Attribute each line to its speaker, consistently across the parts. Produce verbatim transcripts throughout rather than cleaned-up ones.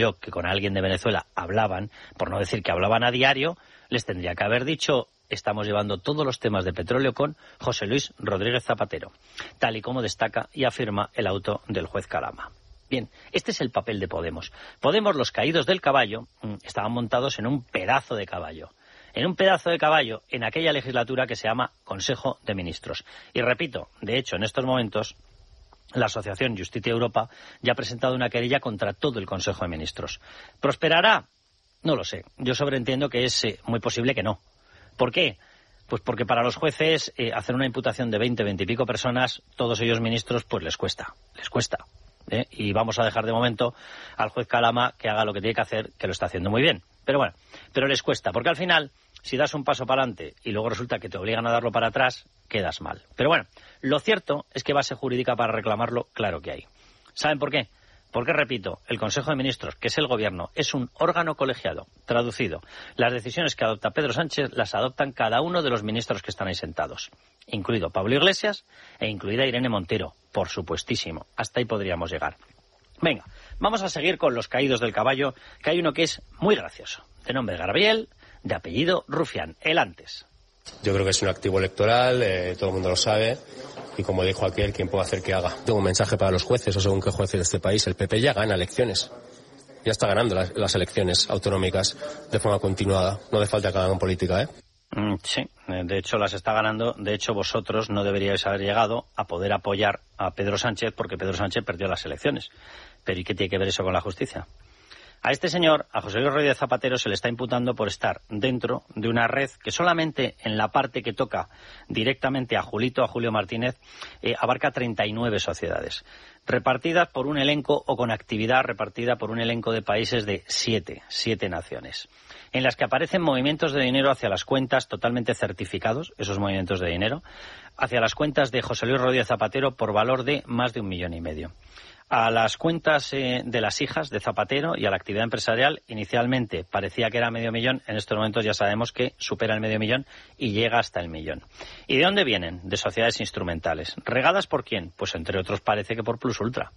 Speaker 1: yo que con alguien de Venezuela hablaban, por no decir que hablaban a diario, les tendría que haber dicho: estamos llevando todos los temas de petróleo con José Luis Rodríguez Zapatero, tal y como destaca y afirma el auto del juez Calama. Bien, este es el papel de Podemos. Podemos, los caídos del caballo, estaban montados en un pedazo de caballo. En un pedazo de caballo en aquella legislatura que se llama Consejo de Ministros. Y repito, de hecho, en estos momentos, la asociación Justicia Europa ya ha presentado una querella contra todo el Consejo de Ministros. ¿Prosperará? No lo sé. Yo sobreentiendo que es eh, muy posible que no. ¿Por qué? Pues porque para los jueces eh, hacer una imputación de veinte, veinte y pico personas, todos ellos ministros, pues les cuesta. Les cuesta. ¿eh? Y vamos a dejar de momento al juez Calama que haga lo que tiene que hacer, que lo está haciendo muy bien. Pero bueno, pero les cuesta, porque al final, si das un paso para adelante y luego resulta que te obligan a darlo para atrás, quedas mal. Pero bueno, lo cierto es que base jurídica para reclamarlo, claro que hay. ¿Saben por qué? Porque, repito, el Consejo de Ministros, que es el Gobierno, es un órgano colegiado. Traducido, las decisiones que adopta Pedro Sánchez las adoptan cada uno de los ministros que están ahí sentados, incluido Pablo Iglesias e incluida Irene Montero, por supuestísimo. Hasta ahí podríamos llegar. Venga, vamos a seguir con los caídos del caballo, que hay uno que es muy gracioso, de nombre Gabriel, de apellido Rufián, el antes.
Speaker 2: Yo creo que es un activo electoral, eh, todo el mundo lo sabe, y como dijo aquel, ¿quién puede hacer que haga? Tengo un mensaje para los jueces, o según qué jueces de este país, el P P ya gana elecciones. Ya está ganando las, las elecciones autonómicas de forma continuada. No hace falta que hagan política, ¿eh?
Speaker 1: Mm, sí, de hecho las está ganando. De hecho vosotros no deberíais haber llegado a poder apoyar a Pedro Sánchez porque Pedro Sánchez perdió las elecciones. Pero ¿y qué tiene que ver eso con la justicia? A este señor, a José Luis Rodríguez Zapatero, se le está imputando por estar dentro de una red que solamente en la parte que toca directamente a Julito, a Julio Martínez, eh, abarca treinta y nueve sociedades, repartidas por un elenco o con actividad repartida por un elenco de países de siete, siete naciones, en las que aparecen movimientos de dinero hacia las cuentas totalmente certificados, esos movimientos de dinero, hacia las cuentas de José Luis Rodríguez Zapatero por valor de más de un millón y medio. A las cuentas eh, de las hijas de Zapatero y a la actividad empresarial, inicialmente parecía que era medio millón, en estos momentos ya sabemos que supera el medio millón y llega hasta el millón. ¿Y de dónde vienen? De sociedades instrumentales. ¿Regadas por quién? Pues entre otros parece que por Plus Ultra.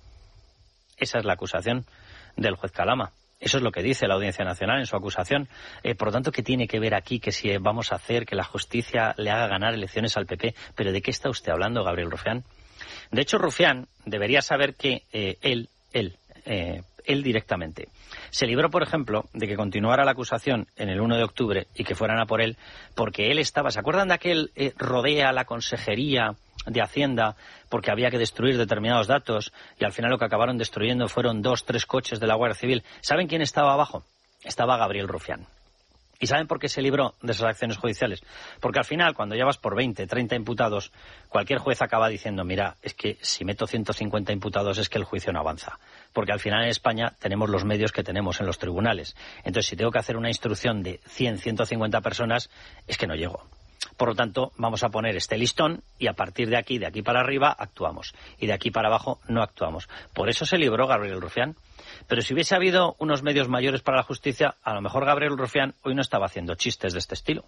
Speaker 1: Esa es la acusación del juez Calama. Eso es lo que dice la Audiencia Nacional en su acusación. Eh, por lo tanto, ¿qué tiene que ver aquí que si vamos a hacer que la justicia le haga ganar elecciones al P P? ¿Pero de qué está usted hablando, Gabriel Rufián? De hecho, Rufián debería saber que eh, él, él, eh, él directamente se libró, por ejemplo, de que continuara la acusación en el uno de octubre y que fueran a por él, porque él estaba, ¿se acuerdan de aquel eh, rodea la Consejería de Hacienda porque había que destruir determinados datos y al final lo que acabaron destruyendo fueron dos, tres coches de la Guardia Civil? ¿Saben quién estaba abajo? Estaba Gabriel Rufián. ¿Y saben por qué se libró de esas acciones judiciales? Porque al final, cuando ya vas por veinte, treinta imputados, cualquier juez acaba diciendo, mira, es que si meto ciento cincuenta imputados es que el juicio no avanza. Porque al final en España tenemos los medios que tenemos en los tribunales. Entonces, si tengo que hacer una instrucción de cien, ciento cincuenta personas, es que no llego. Por lo tanto, vamos a poner este listón y a partir de aquí, de aquí para arriba, actuamos. Y de aquí para abajo no actuamos. Por eso se libró Gabriel Rufián. Pero si hubiese habido unos medios mayores para la justicia, a lo mejor Gabriel Rufián hoy no estaba haciendo chistes de este estilo.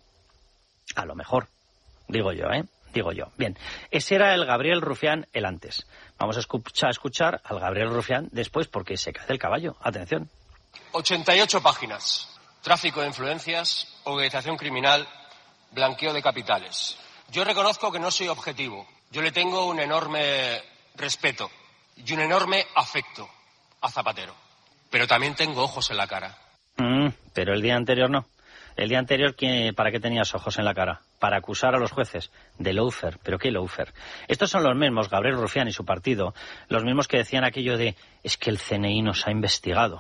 Speaker 1: A lo mejor. Digo yo, ¿eh? Digo yo. Bien, ese era el Gabriel Rufián el antes. Vamos a escuchar, a escuchar al Gabriel Rufián después porque se cae del caballo. Atención.
Speaker 3: ochenta y ocho páginas. Tráfico de influencias, organización criminal, blanqueo de capitales. Yo reconozco que no soy objetivo. Yo le tengo un enorme respeto y un enorme afecto a Zapatero. Pero también tengo ojos en la cara.
Speaker 1: Mm, pero el día anterior no. El día anterior, ¿qué, ¿para qué tenías ojos en la cara? Para acusar a los jueces de lawfare. ¿Pero qué lawfare? Estos son los mismos, Gabriel Rufián y su partido, los mismos que decían aquello de es que el C N I nos ha investigado.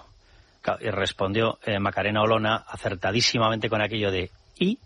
Speaker 1: Y respondió eh, Macarena Olona acertadísimamente con aquello de ¿y?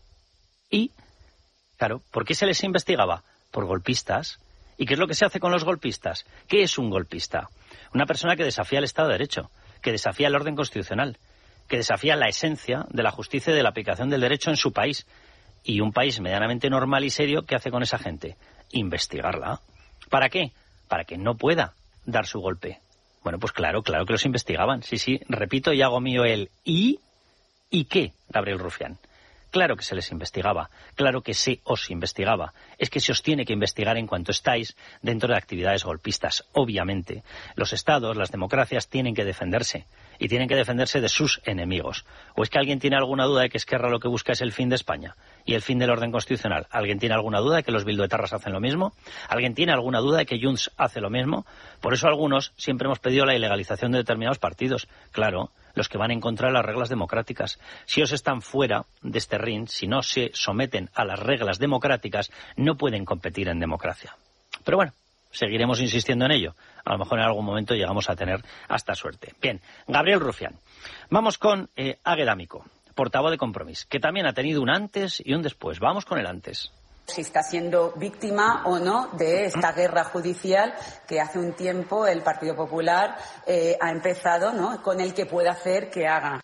Speaker 1: ¿Y? Claro, ¿por qué se les investigaba? Por golpistas. ¿Y qué es lo que se hace con los golpistas? ¿Qué es un golpista? Una persona que desafía el Estado de Derecho, que desafía el orden constitucional, que desafía la esencia de la justicia y de la aplicación del derecho en su país. Y un país medianamente normal y serio, ¿qué hace con esa gente? Investigarla. ¿Para qué? Para que no pueda dar su golpe. Bueno, pues claro, claro que los investigaban. Sí, sí, repito y hago mío el ¿y? ¿Y qué, Gabriel Rufián? Claro que se les investigaba, claro que se os investigaba. Es que se os tiene que investigar en cuanto estáis dentro de actividades golpistas. Obviamente, los estados, las democracias tienen que defenderse y tienen que defenderse de sus enemigos. ¿O es que alguien tiene alguna duda de que Esquerra lo que busca es el fin de España y el fin del orden constitucional? ¿Alguien tiene alguna duda de que los bilduetarras hacen lo mismo? ¿Alguien tiene alguna duda de que Junts hace lo mismo? Por eso algunos siempre hemos pedido la ilegalización de determinados partidos. Claro, los que van en contra de las reglas democráticas. Si ellos están fuera de este ring, si no se someten a las reglas democráticas, no pueden competir en democracia. Pero bueno, seguiremos insistiendo en ello. A lo mejor en algún momento llegamos a tener hasta suerte. Bien, Gabriel Rufián. Vamos con eh, Águeda Micó, portavoz de Compromís, que también ha tenido un antes y un después. Vamos con el antes.
Speaker 4: Si está siendo víctima o no de esta guerra judicial que hace un tiempo el Partido Popular eh, ha empezado, ¿no?, con el que puede hacer que haga.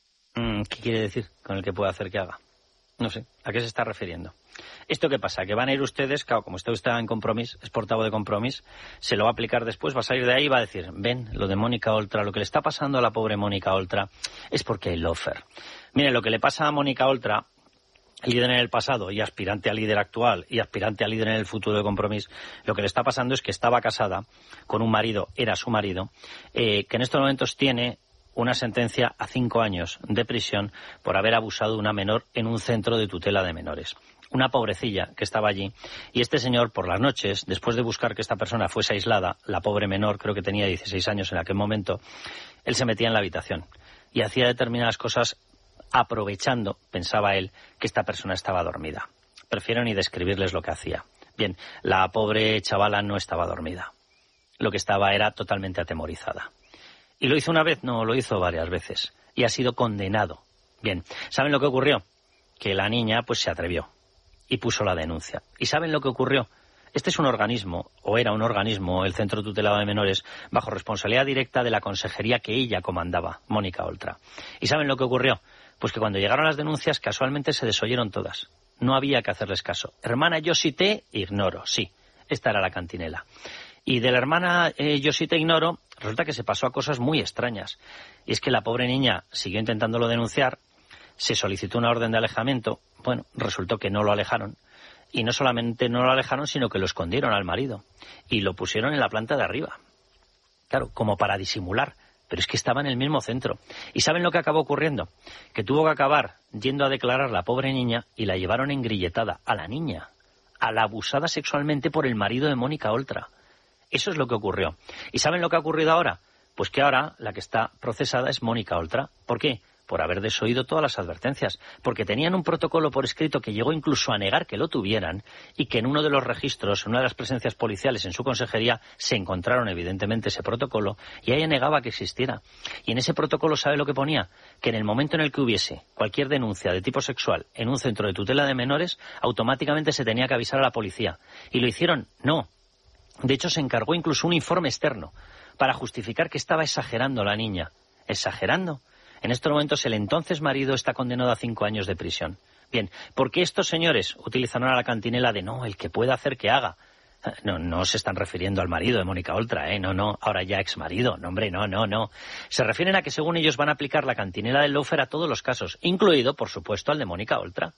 Speaker 1: ¿Qué quiere decir con el que puede hacer que haga? No sé, ¿a qué se está refiriendo? ¿Esto qué pasa? Que van a ir ustedes, claro, como usted está en Compromís, es portavoz de Compromís, se lo va a aplicar después, va a salir de ahí y va a decir, ven, lo de Mónica Oltra, lo que le está pasando a la pobre Mónica Oltra es porque hay lawfare. Mire, lo que le pasa a Mónica Oltra, líder en el pasado y aspirante a líder actual y aspirante a líder en el futuro de Compromís, lo que le está pasando es que estaba casada con un marido, era su marido, eh, que en estos momentos tiene una sentencia a cinco años de prisión por haber abusado de una menor en un centro de tutela de menores. Una pobrecilla que estaba allí, y este señor por las noches, después de buscar que esta persona fuese aislada, la pobre menor, creo que tenía dieciséis años en aquel momento, él se metía en la habitación y hacía determinadas cosas aprovechando, pensaba él, que esta persona estaba dormida. Prefiero ni describirles lo que hacía. Bien, la pobre chavala no estaba dormida. Lo que estaba era totalmente atemorizada. ¿Y lo hizo una vez? No, lo hizo varias veces. Y ha sido condenado. Bien, ¿saben lo que ocurrió? Que la niña pues se atrevió y puso la denuncia. ¿Y saben lo que ocurrió? Este es un organismo, o era un organismo, el Centro Tutelado de Menores, bajo responsabilidad directa de la consejería que ella comandaba, Mónica Oltra. ¿Y saben lo que ocurrió? Pues que cuando llegaron las denuncias, casualmente se desoyeron todas. No había que hacerles caso. Hermana, yo sí te ignoro. Sí, esta era la cantinela. Y de la hermana eh, yo sí te ignoro, resulta que se pasó a cosas muy extrañas. Y es que la pobre niña siguió intentándolo denunciar, se solicitó una orden de alejamiento, bueno, resultó que no lo alejaron. Y no solamente no lo alejaron, sino que lo escondieron al marido. Y lo pusieron en la planta de arriba. Claro, como para disimular. Pero es que estaba en el mismo centro. ¿Y saben lo que acabó ocurriendo? Que tuvo que acabar yendo a declarar la pobre niña y la llevaron engrilletada a la niña, a la abusada sexualmente por el marido de Mónica Oltra. Eso es lo que ocurrió. ¿Y saben lo que ha ocurrido ahora? Pues que ahora la que está procesada es Mónica Oltra. ¿Por qué? Por haber desoído todas las advertencias, porque tenían un protocolo por escrito que llegó incluso a negar que lo tuvieran y que en uno de los registros, en una de las presencias policiales en su consejería, se encontraron evidentemente ese protocolo y ella negaba que existiera. Y en ese protocolo, ¿sabe lo que ponía? Que en el momento en el que hubiese cualquier denuncia de tipo sexual en un centro de tutela de menores, automáticamente se tenía que avisar a la policía. ¿Y lo hicieron? No. De hecho, se encargó incluso un informe externo para justificar que estaba exagerando la niña. ¿Exagerando? En estos momentos el entonces marido está condenado a cinco años de prisión. Bien, ¿por qué estos señores utilizan ahora la cantinela de no, el que pueda hacer que haga? No, no se están refiriendo al marido de Mónica Oltra, ¿eh? No, no, ahora ya exmarido. No, hombre, no, no, no. Se refieren a que según ellos van a aplicar la cantinela del lawfare a todos los casos, incluido, por supuesto, al de Mónica Oltra.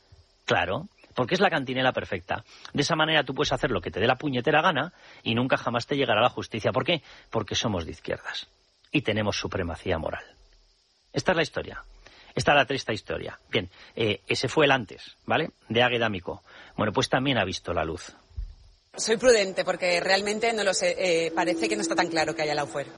Speaker 1: Claro, porque es la cantinela perfecta. De esa manera tú puedes hacer lo que te dé la puñetera gana y nunca jamás te llegará la justicia. ¿Por qué? Porque somos de izquierdas y tenemos supremacía moral. Esta es la historia. Esta es la triste historia. Bien, eh, ese fue el antes, ¿vale? De Águeda Micó. Bueno, pues también ha visto la luz.
Speaker 4: Soy prudente porque realmente no lo sé. Eh, parece que no está tan claro que haya lawfare.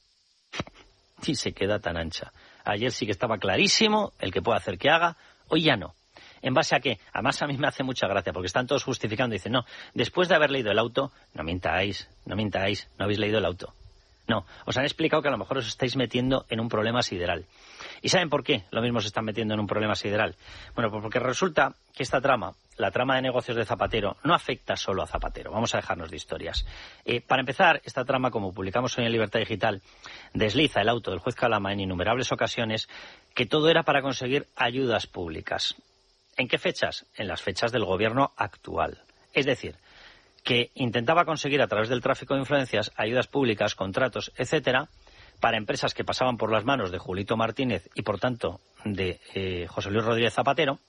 Speaker 1: Sí, se queda tan ancha. Ayer sí que estaba clarísimo el que puede hacer que haga. Hoy ya no. ¿En base a qué? Además a mí me hace mucha gracia porque están todos justificando. Dicen, no, después de haber leído el auto, no mintáis, no mintáis, no habéis leído el auto. No, os han explicado que a lo mejor os estáis metiendo en un problema sideral. ¿Y saben por qué lo mismo se están metiendo en un problema sideral? Bueno, pues porque resulta que esta trama, la trama de negocios de Zapatero, no afecta solo a Zapatero. Vamos a dejarnos de historias. Eh, para empezar, esta trama, como publicamos hoy en Libertad Digital, desliza el auto del juez Calama en innumerables ocasiones que todo era para conseguir ayudas públicas. ¿En qué fechas? En las fechas del gobierno actual. Es decir, que intentaba conseguir a través del tráfico de influencias ayudas públicas, contratos, etcétera, para empresas que pasaban por las manos de Julito Martínez y, por tanto, de eh, José Luis Rodríguez Zapatero,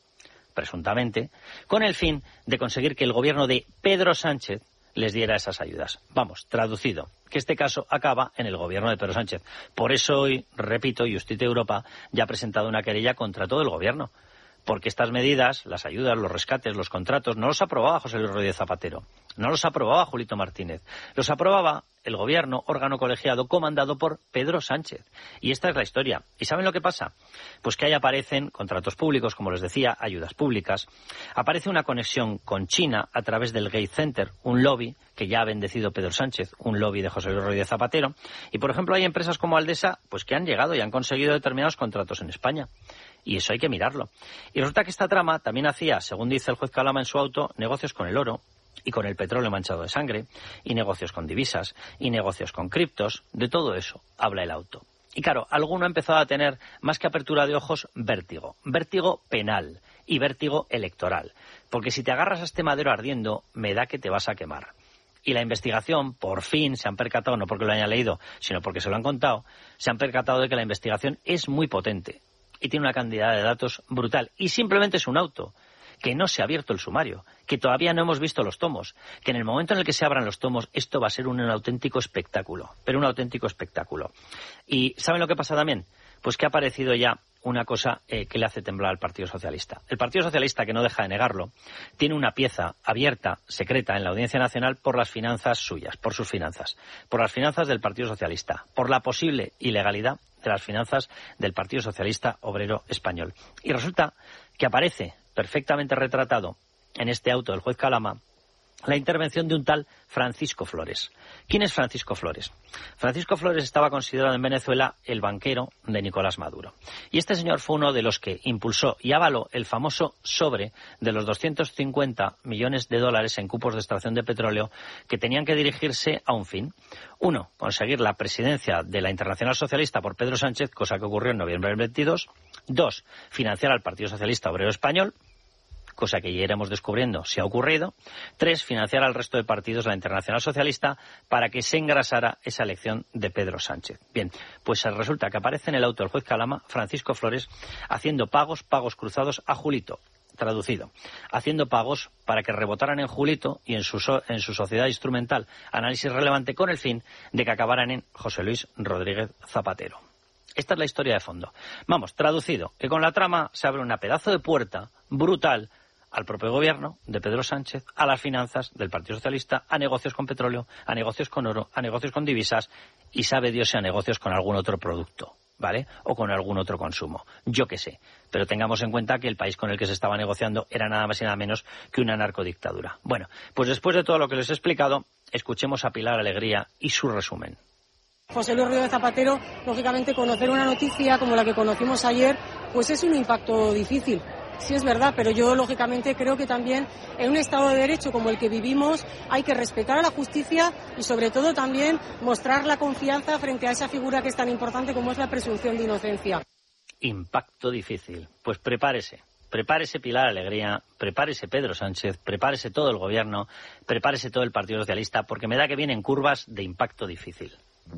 Speaker 1: presuntamente, con el fin de conseguir que el gobierno de Pedro Sánchez les diera esas ayudas. Vamos, traducido, que este caso acaba en el gobierno de Pedro Sánchez. Por eso hoy, repito, Justicia Europa ya ha presentado una querella contra todo el gobierno. Porque estas medidas, las ayudas, los rescates, los contratos, no los aprobaba José Luis Rodríguez Zapatero, no los aprobaba Julito Martínez, los aprobaba el gobierno, órgano colegiado, comandado por Pedro Sánchez. Y esta es la historia. ¿Y saben lo que pasa? Pues que ahí aparecen contratos públicos, como les decía, ayudas públicas. Aparece una conexión con China a través del Gates Center, un lobby que ya ha bendecido Pedro Sánchez, un lobby de José Luis Rodríguez Zapatero. Y, por ejemplo, hay empresas como Aldesa pues que han llegado y han conseguido determinados contratos en España. Y eso hay que mirarlo. Y resulta que esta trama también hacía, según dice el juez Calama en su auto, negocios con el oro y con el petróleo manchado de sangre, y negocios con divisas, y negocios con criptos. De todo eso habla el auto. Y claro, alguno ha empezado a tener, más que apertura de ojos, vértigo. Vértigo penal y vértigo electoral. Porque si te agarras a este madero ardiendo, me da que te vas a quemar. Y la investigación, por fin, se han percatado, no porque lo hayan leído, sino porque se lo han contado, se han percatado de que la investigación es muy potente. Y tiene una cantidad de datos brutal. Y simplemente es un auto, que no se ha abierto el sumario, que todavía no hemos visto los tomos, que en el momento en el que se abran los tomos esto va a ser un, un auténtico espectáculo, pero un auténtico espectáculo. ¿Y saben lo que pasa también? Pues que ha aparecido ya una cosa eh, que le hace temblar al Partido Socialista. El Partido Socialista, que no deja de negarlo, tiene una pieza abierta, secreta, en la Audiencia Nacional por las finanzas suyas, por sus finanzas, por las finanzas del Partido Socialista, por la posible ilegalidad de las finanzas del Partido Socialista Obrero Español. Y resulta que aparece perfectamente retratado en este auto del juez Calama la intervención de un tal Francisco Flores. ¿Quién es Francisco Flores? Francisco Flores estaba considerado en Venezuela el banquero de Nicolás Maduro. Y este señor fue uno de los que impulsó y avaló el famoso sobre de los doscientos cincuenta millones de dólares en cupos de extracción de petróleo que tenían que dirigirse a un fin. Uno, conseguir la presidencia de la Internacional Socialista por Pedro Sánchez, cosa que ocurrió en noviembre del veintidós. Dos, financiar al Partido Socialista Obrero Español, cosa que ya iremos descubriendo si ha ocurrido. Tres, financiar al resto de partidos de la Internacional Socialista para que se engrasara esa elección de Pedro Sánchez. Bien, pues resulta que aparece en el auto del juez Calama Francisco Flores haciendo pagos, pagos cruzados a Julito. Traducido, haciendo pagos para que rebotaran en Julito y en su, so en su sociedad instrumental Análisis Relevante con el fin de que acabaran en José Luis Rodríguez Zapatero. Esta es la historia de fondo. Vamos, traducido, que con la trama se abre una pedazo de puerta brutal al propio gobierno de Pedro Sánchez, a las finanzas del Partido Socialista, a negocios con petróleo, a negocios con oro, a negocios con divisas y sabe Dios si a negocios con algún otro producto, ¿vale? O con algún otro consumo. Yo qué sé. Pero tengamos en cuenta que el país con el que se estaba negociando era nada más y nada menos que una narcodictadura. Bueno, pues después de todo lo que les he explicado, escuchemos a Pilar Alegría y su resumen.
Speaker 5: José Luis Rodríguez Zapatero, lógicamente conocer una noticia como la que conocimos ayer, pues es un impacto difícil. Sí, es verdad, pero yo lógicamente creo que también en un Estado de Derecho como el que vivimos hay que respetar a la justicia y sobre todo también mostrar la confianza frente a esa figura que es tan importante como es la presunción de inocencia.
Speaker 1: Impacto difícil. Pues prepárese. Prepárese Pilar Alegría, prepárese Pedro Sánchez, prepárese todo el gobierno, prepárese todo el Partido Socialista, porque me da que vienen curvas de impacto difícil.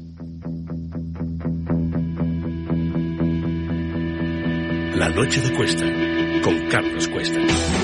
Speaker 6: La noche de Cuesta, con Carlos Cuesta.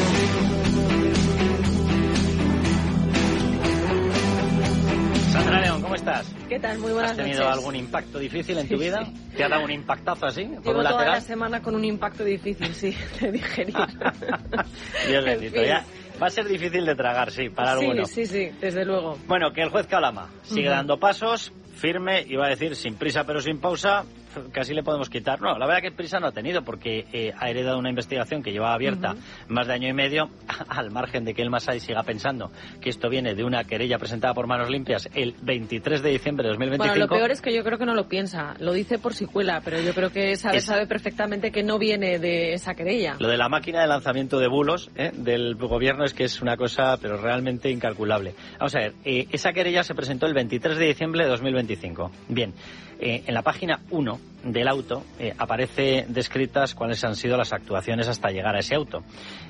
Speaker 1: Sandra León, ¿cómo estás?
Speaker 7: ¿Qué tal? Muy buenas
Speaker 1: noches. ¿Has tenido
Speaker 7: noches.
Speaker 1: algún impacto difícil en tu
Speaker 7: Sí,
Speaker 1: vida?
Speaker 7: sí.
Speaker 1: ¿Te ha dado un impactazo así? ¿Por
Speaker 7: Llevo
Speaker 1: un
Speaker 7: toda
Speaker 1: lateral?
Speaker 7: la semana con un impacto difícil, sí, de digerir.
Speaker 1: Dios
Speaker 7: En
Speaker 1: bendito,
Speaker 7: fin.
Speaker 1: ya. Va a ser difícil de tragar, sí, para
Speaker 7: sí,
Speaker 1: alguno.
Speaker 7: Sí, sí, desde luego.
Speaker 1: Bueno, que el juez Calama sigue
Speaker 7: Uh-huh.
Speaker 1: dando pasos, firme, iba a decir sin prisa pero sin pausa, casi le podemos quitar. No, la verdad que prisa no ha tenido porque eh, ha heredado una investigación que llevaba abierta uh-huh. más de año y medio, al margen de que el Masai siga pensando que esto viene de una querella presentada por Manos Limpias el veintitrés de diciembre de dos mil veinticinco.
Speaker 7: Bueno, lo peor es que yo creo que no lo piensa, lo dice por si cuela, pero yo creo que sabe,
Speaker 1: es...
Speaker 7: sabe perfectamente que no viene de esa querella.
Speaker 1: Lo de la máquina de lanzamiento de bulos ¿eh? del gobierno es que es una cosa pero realmente incalculable. Vamos a ver, eh, esa querella se presentó el veintitrés de diciembre de dos mil veinticinco. Bien, eh, en la página uno del auto eh, aparece descritas cuáles han sido las actuaciones hasta llegar a ese auto.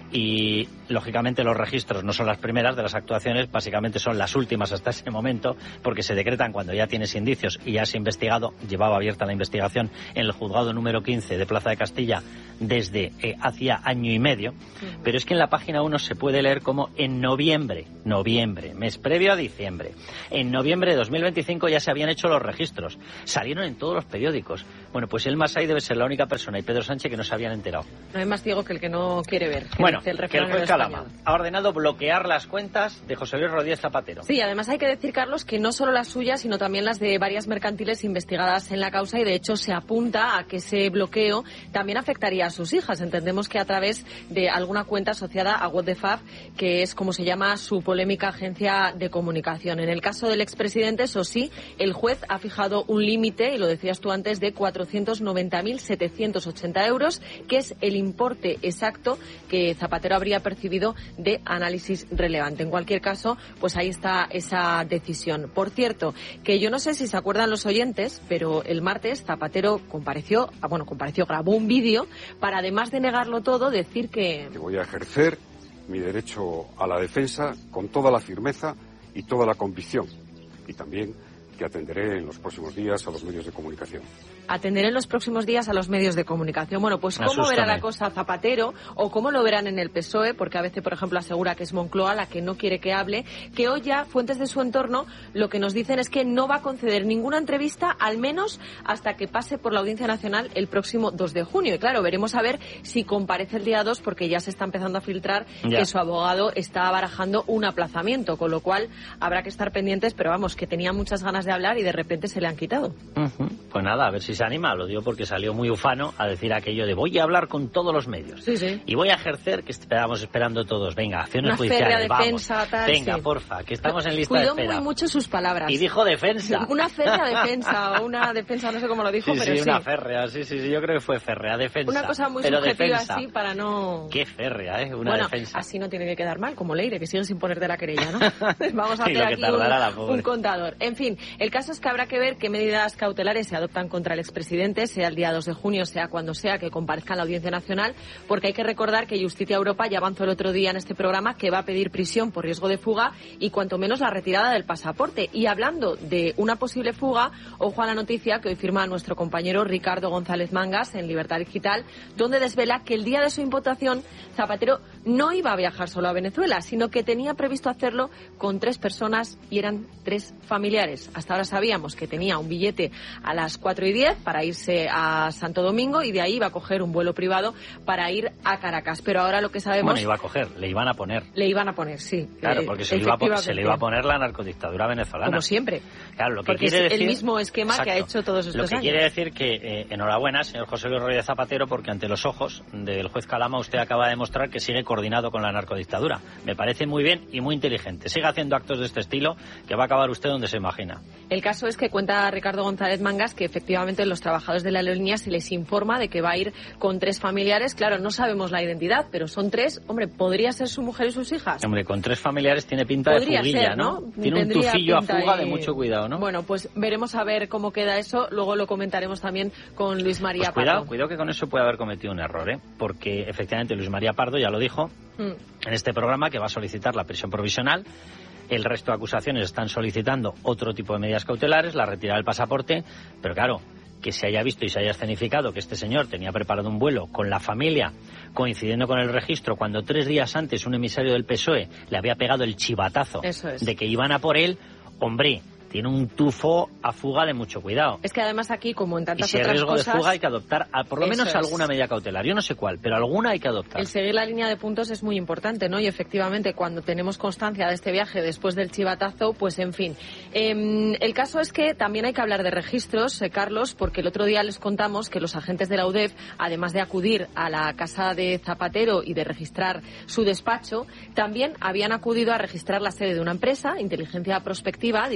Speaker 1: Y, lógicamente, los registros no son las primeras de las actuaciones, básicamente son las últimas hasta ese momento, porque se decretan cuando ya tienes indicios y ya has investigado. Llevaba abierta la investigación en el juzgado número quince de Plaza de Castilla desde eh, hacía año y medio. Pero es que en la página uno se puede leer como en noviembre, noviembre, mes previo a diciembre, en noviembre de dos mil veinticinco ya se habían hecho los registros. Salieron en todos los periódicos. Bueno, pues el Masai debe ser la única persona, y Pedro Sánchez, que no se habían enterado.
Speaker 7: No hay más ciego que el que no quiere ver.
Speaker 1: Bueno,
Speaker 7: el
Speaker 1: que el juez Calama ha ordenado bloquear las cuentas de José Luis Rodríguez Zapatero.
Speaker 7: Sí, además hay que decir, Carlos, que no solo las suyas, sino también las de varias mercantiles investigadas en la causa, y de hecho se apunta a que ese bloqueo también afectaría a sus hijas. Entendemos que a través de alguna cuenta asociada a What the Fuck, que es como se llama su polémica agencia de comunicación. En el caso del expresidente, eso sí, el juez ha fijado un límite, y lo decías tú antes, de cuatrocientos noventa mil setecientos ochenta euros, que es el importe exacto que Zapatero habría percibido de análisis relevante. En cualquier caso, pues ahí está esa decisión. Por cierto, que yo no sé si se acuerdan los oyentes, pero el martes Zapatero compareció, bueno, compareció, grabó un vídeo para, además de negarlo todo, decir que...
Speaker 8: que voy a ejercer mi derecho a la defensa con toda la firmeza y toda la convicción, y también que atenderé en los próximos días a los medios de comunicación.
Speaker 7: Atender en los próximos días a los medios de comunicación. Bueno, pues ¿cómo verá la cosa Zapatero o cómo lo verán en el P S O E? Porque a veces, por ejemplo, asegura que es Moncloa la que no quiere que hable, que hoy ya fuentes de su entorno lo que nos dicen es que no va a conceder ninguna entrevista, al menos hasta que pase por la Audiencia Nacional el próximo dos de junio. Y claro, veremos a ver si comparece el día dos, porque ya se está empezando a filtrar ya que su abogado está barajando un aplazamiento, con lo cual habrá que estar pendientes, pero vamos, que tenía muchas ganas de hablar y de repente se le han quitado.
Speaker 1: Uh-huh. Pues nada, a ver si se anima. Lo digo porque salió muy ufano a decir aquello de voy a hablar con todos los medios.
Speaker 7: Sí, sí.
Speaker 1: Y voy a ejercer, que estábamos esperando todos. Venga, acciones
Speaker 7: Una
Speaker 1: judiciales,
Speaker 7: defensa,
Speaker 1: vamos.
Speaker 7: Tal,
Speaker 1: Venga,
Speaker 7: sí.
Speaker 1: porfa, que estamos en lista
Speaker 7: Cuidó
Speaker 1: de espera.
Speaker 7: muy mucho sus palabras.
Speaker 1: Y dijo defensa.
Speaker 7: Una férrea defensa, o una defensa, no sé cómo lo dijo,
Speaker 1: sí,
Speaker 7: pero
Speaker 1: sí.
Speaker 7: sí,
Speaker 1: una férrea, sí, sí, sí, yo creo que fue férrea, defensa.
Speaker 7: Una cosa muy
Speaker 1: pero
Speaker 7: subjetiva
Speaker 1: defensa.
Speaker 7: así para no...
Speaker 1: Qué férrea, ¿eh? Una
Speaker 7: bueno,
Speaker 1: defensa.
Speaker 7: así no tiene que quedar mal, como Leire, que sigue sin ponerte la querella, ¿no? Vamos a hacer aquí un, un contador. En fin, el caso es que habrá que ver qué medidas cautelares se adoptan contra el expresidente, sea el día dos de junio, sea cuando sea que comparezca en la Audiencia Nacional, porque hay que recordar que Justicia Europa ya avanzó el otro día en este programa que va a pedir prisión por riesgo de fuga y cuanto menos la retirada del pasaporte. Y hablando de una posible fuga, ojo a la noticia que hoy firma nuestro compañero Ricardo González Mangas en Libertad Digital, donde desvela que el día de su imputación Zapatero no iba a viajar solo a Venezuela, sino que tenía previsto hacerlo con tres personas y eran tres familiares. Hasta ahora sabíamos que tenía un billete a las cuatro y diez para irse a Santo Domingo y de ahí iba a coger un vuelo privado para ir a Caracas. Pero ahora lo que sabemos...
Speaker 1: Bueno, iba a coger, le iban a poner.
Speaker 7: Le iban a poner, sí.
Speaker 1: Claro, porque se le, iba a, se le iba a poner la narcodictadura venezolana.
Speaker 7: Como siempre.
Speaker 1: Claro, lo que
Speaker 7: porque
Speaker 1: quiere
Speaker 7: es
Speaker 1: decir...
Speaker 7: el mismo esquema Exacto. que ha hecho todos estos años.
Speaker 1: Lo que años. quiere decir que, eh, enhorabuena, señor José Luis Rodríguez Zapatero, porque ante los ojos del juez Calama usted acaba de demostrar que sigue coordinado con la narcodictadura. Me parece muy bien y muy inteligente. Siga haciendo actos de este estilo, que va a acabar usted donde se imagina.
Speaker 7: El caso es que cuenta Ricardo González Mangas que efectivamente los trabajadores de la aerolínea se les informa de que va a ir con tres familiares. Claro, no sabemos la identidad, pero son tres. Hombre, ¿podría ser su mujer y sus hijas?
Speaker 1: Hombre, con tres familiares tiene pinta
Speaker 7: Podría
Speaker 1: de fuguilla,
Speaker 7: ser, ¿no?
Speaker 1: ¿no? Tiene Tendría un tufillo a fuga y... de mucho cuidado, ¿no?
Speaker 7: Bueno, pues veremos a ver cómo queda eso. Luego lo comentaremos también con Luis María
Speaker 1: pues cuidado,
Speaker 7: Pardo.
Speaker 1: Cuidado que con eso puede haber cometido un error, ¿eh? Porque efectivamente Luis María Pardo ya lo dijo mm. en este programa que va a solicitar la prisión provisional. El resto de acusaciones están solicitando otro tipo de medidas cautelares, la retirada del pasaporte, pero claro, que se haya visto y se haya escenificado que este señor tenía preparado un vuelo con la familia, coincidiendo con el registro, cuando tres días antes un emisario del P S O E le había pegado el chivatazo
Speaker 7: Eso es.
Speaker 1: de que iban a por él, hombre... Tiene un tufo a fuga de mucho cuidado.
Speaker 7: Es que además aquí, como en tantas
Speaker 1: y si hay
Speaker 7: otras
Speaker 1: riesgo
Speaker 7: cosas...
Speaker 1: de fuga hay que adoptar, a, por lo
Speaker 7: Eso
Speaker 1: menos
Speaker 7: es.
Speaker 1: alguna medida cautelar. Yo no sé cuál, pero alguna hay que adoptar.
Speaker 7: El seguir la línea de puntos es muy importante, ¿no? Y efectivamente, cuando tenemos constancia de este viaje después del chivatazo, pues en fin. Eh, el caso es que también hay que hablar de registros, eh, Carlos, porque el otro día les contamos que los agentes de la U D E F, además de acudir a la casa de Zapatero y de registrar su despacho, también habían acudido a registrar la sede de una empresa, Inteligencia Prospectiva, dirigida por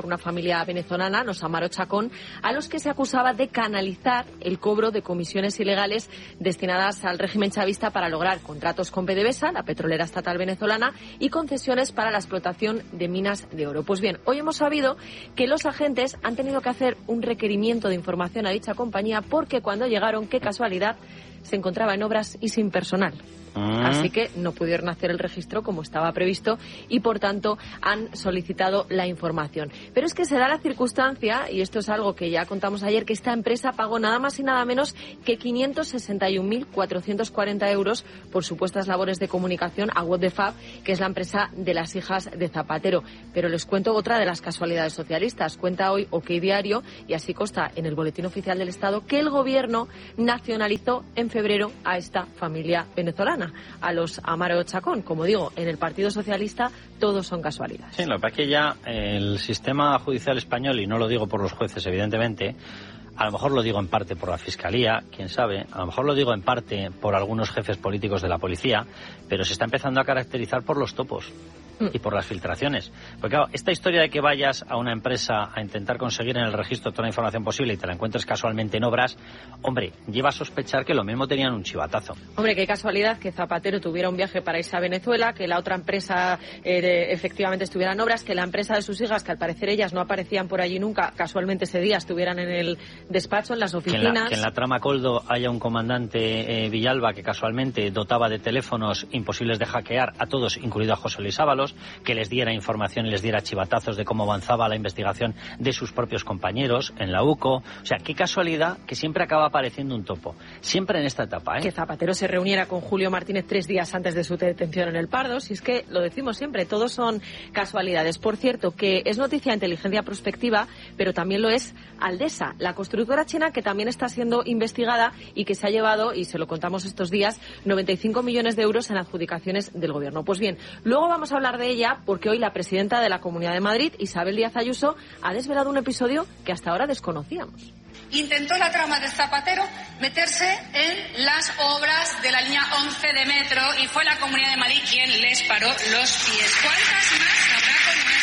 Speaker 7: por una familia venezolana, los Amaro Chacón, a los que se acusaba de canalizar el cobro de comisiones ilegales destinadas al régimen chavista para lograr contratos con PDVSA, la petrolera estatal venezolana, y concesiones para la explotación de minas de oro. Pues bien, hoy hemos sabido que los agentes han tenido que hacer un requerimiento de información a dicha compañía porque cuando llegaron, qué casualidad, se encontraba en obras y sin personal. Así que no pudieron hacer el registro como estaba previsto y, por tanto, han solicitado la información. Pero es que se da la circunstancia, y esto es algo que ya contamos ayer, que esta empresa pagó nada más y nada menos que quinientos sesenta y un mil cuatrocientos cuarenta euros por supuestas labores de comunicación a What the Fab, que es la empresa de las hijas de Zapatero. Pero les cuento otra de las casualidades socialistas. Cuenta hoy OK Diario, y así consta en el Boletín Oficial del Estado, que el Gobierno nacionalizó en febrero a esta familia venezolana, a los Amaro Chacón. Como digo, en el Partido Socialista todos son casualidades.
Speaker 1: Sí, lo que pasa es que ya el sistema judicial español, y no lo digo por los jueces, evidentemente, a lo mejor lo digo en parte por la Fiscalía, quién sabe, a lo mejor lo digo en parte por algunos jefes políticos de la policía, pero se está empezando a caracterizar por los topos y por las filtraciones. Porque claro, esta historia de que vayas a una empresa a intentar conseguir en el registro toda la información posible y te la encuentres casualmente en obras, hombre, lleva a sospechar que lo mismo tenían un chivatazo.
Speaker 7: Hombre, qué casualidad que Zapatero tuviera un viaje para irse a Venezuela, que la otra empresa eh, de, efectivamente estuviera en obras, que la empresa de sus hijas, que al parecer ellas no aparecían por allí nunca, casualmente ese día estuvieran en el despacho, en las oficinas.
Speaker 1: Que en la, que en la trama Coldo haya un comandante eh, Villalba que casualmente dotaba de teléfonos imposibles de hackear a todos, incluido a José Luis Ábalos, que les diera información y les diera chivatazos de cómo avanzaba la investigación de sus propios compañeros en la U C O. O sea, qué casualidad que siempre acaba apareciendo un topo. Siempre en esta etapa, ¿eh?
Speaker 7: Que Zapatero se reuniera con Julio Martínez tres días antes de su detención en el Pardo. Si es que lo decimos siempre, todos son casualidades. Por cierto, que es noticia de inteligencia prospectiva, pero también lo es Aldesa, la constructora china que también está siendo investigada y que se ha llevado, y se lo contamos estos días, noventa y cinco millones de euros en adjudicaciones del Gobierno. Pues bien, luego vamos a hablar de ella porque hoy la presidenta de la Comunidad de Madrid, Isabel Díaz Ayuso, ha desvelado un episodio que hasta ahora desconocíamos.
Speaker 9: Intentó la trama de Zapatero meterse en las obras de la línea once de metro y fue la Comunidad de Madrid quien les paró los pies. ¿Cuántas más habrá con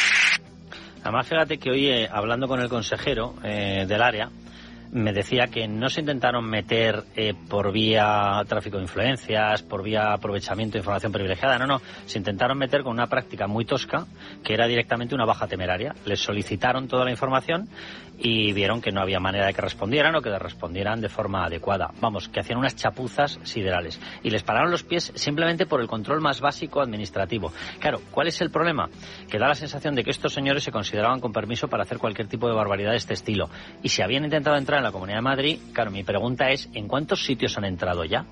Speaker 9: esto?
Speaker 1: Además, fíjate que hoy, eh, hablando con el consejero eh, del área, me decía que no se intentaron meter eh, por vía tráfico de influencias, por vía aprovechamiento de información privilegiada, no, no, se intentaron meter con una práctica muy tosca, que era directamente una baja temeraria. Les solicitaron toda la información y vieron que no había manera de que respondieran o que respondieran de forma adecuada. Vamos, que hacían unas chapuzas siderales. Y les pararon los pies simplemente por el control más básico administrativo. Claro, ¿cuál es el problema? Que da la sensación de que estos señores se consideraban con permiso para hacer cualquier tipo de barbaridad de este estilo. Y si habían intentado entrar en la Comunidad de Madrid, claro, mi pregunta es, ¿en cuántos sitios han entrado ya?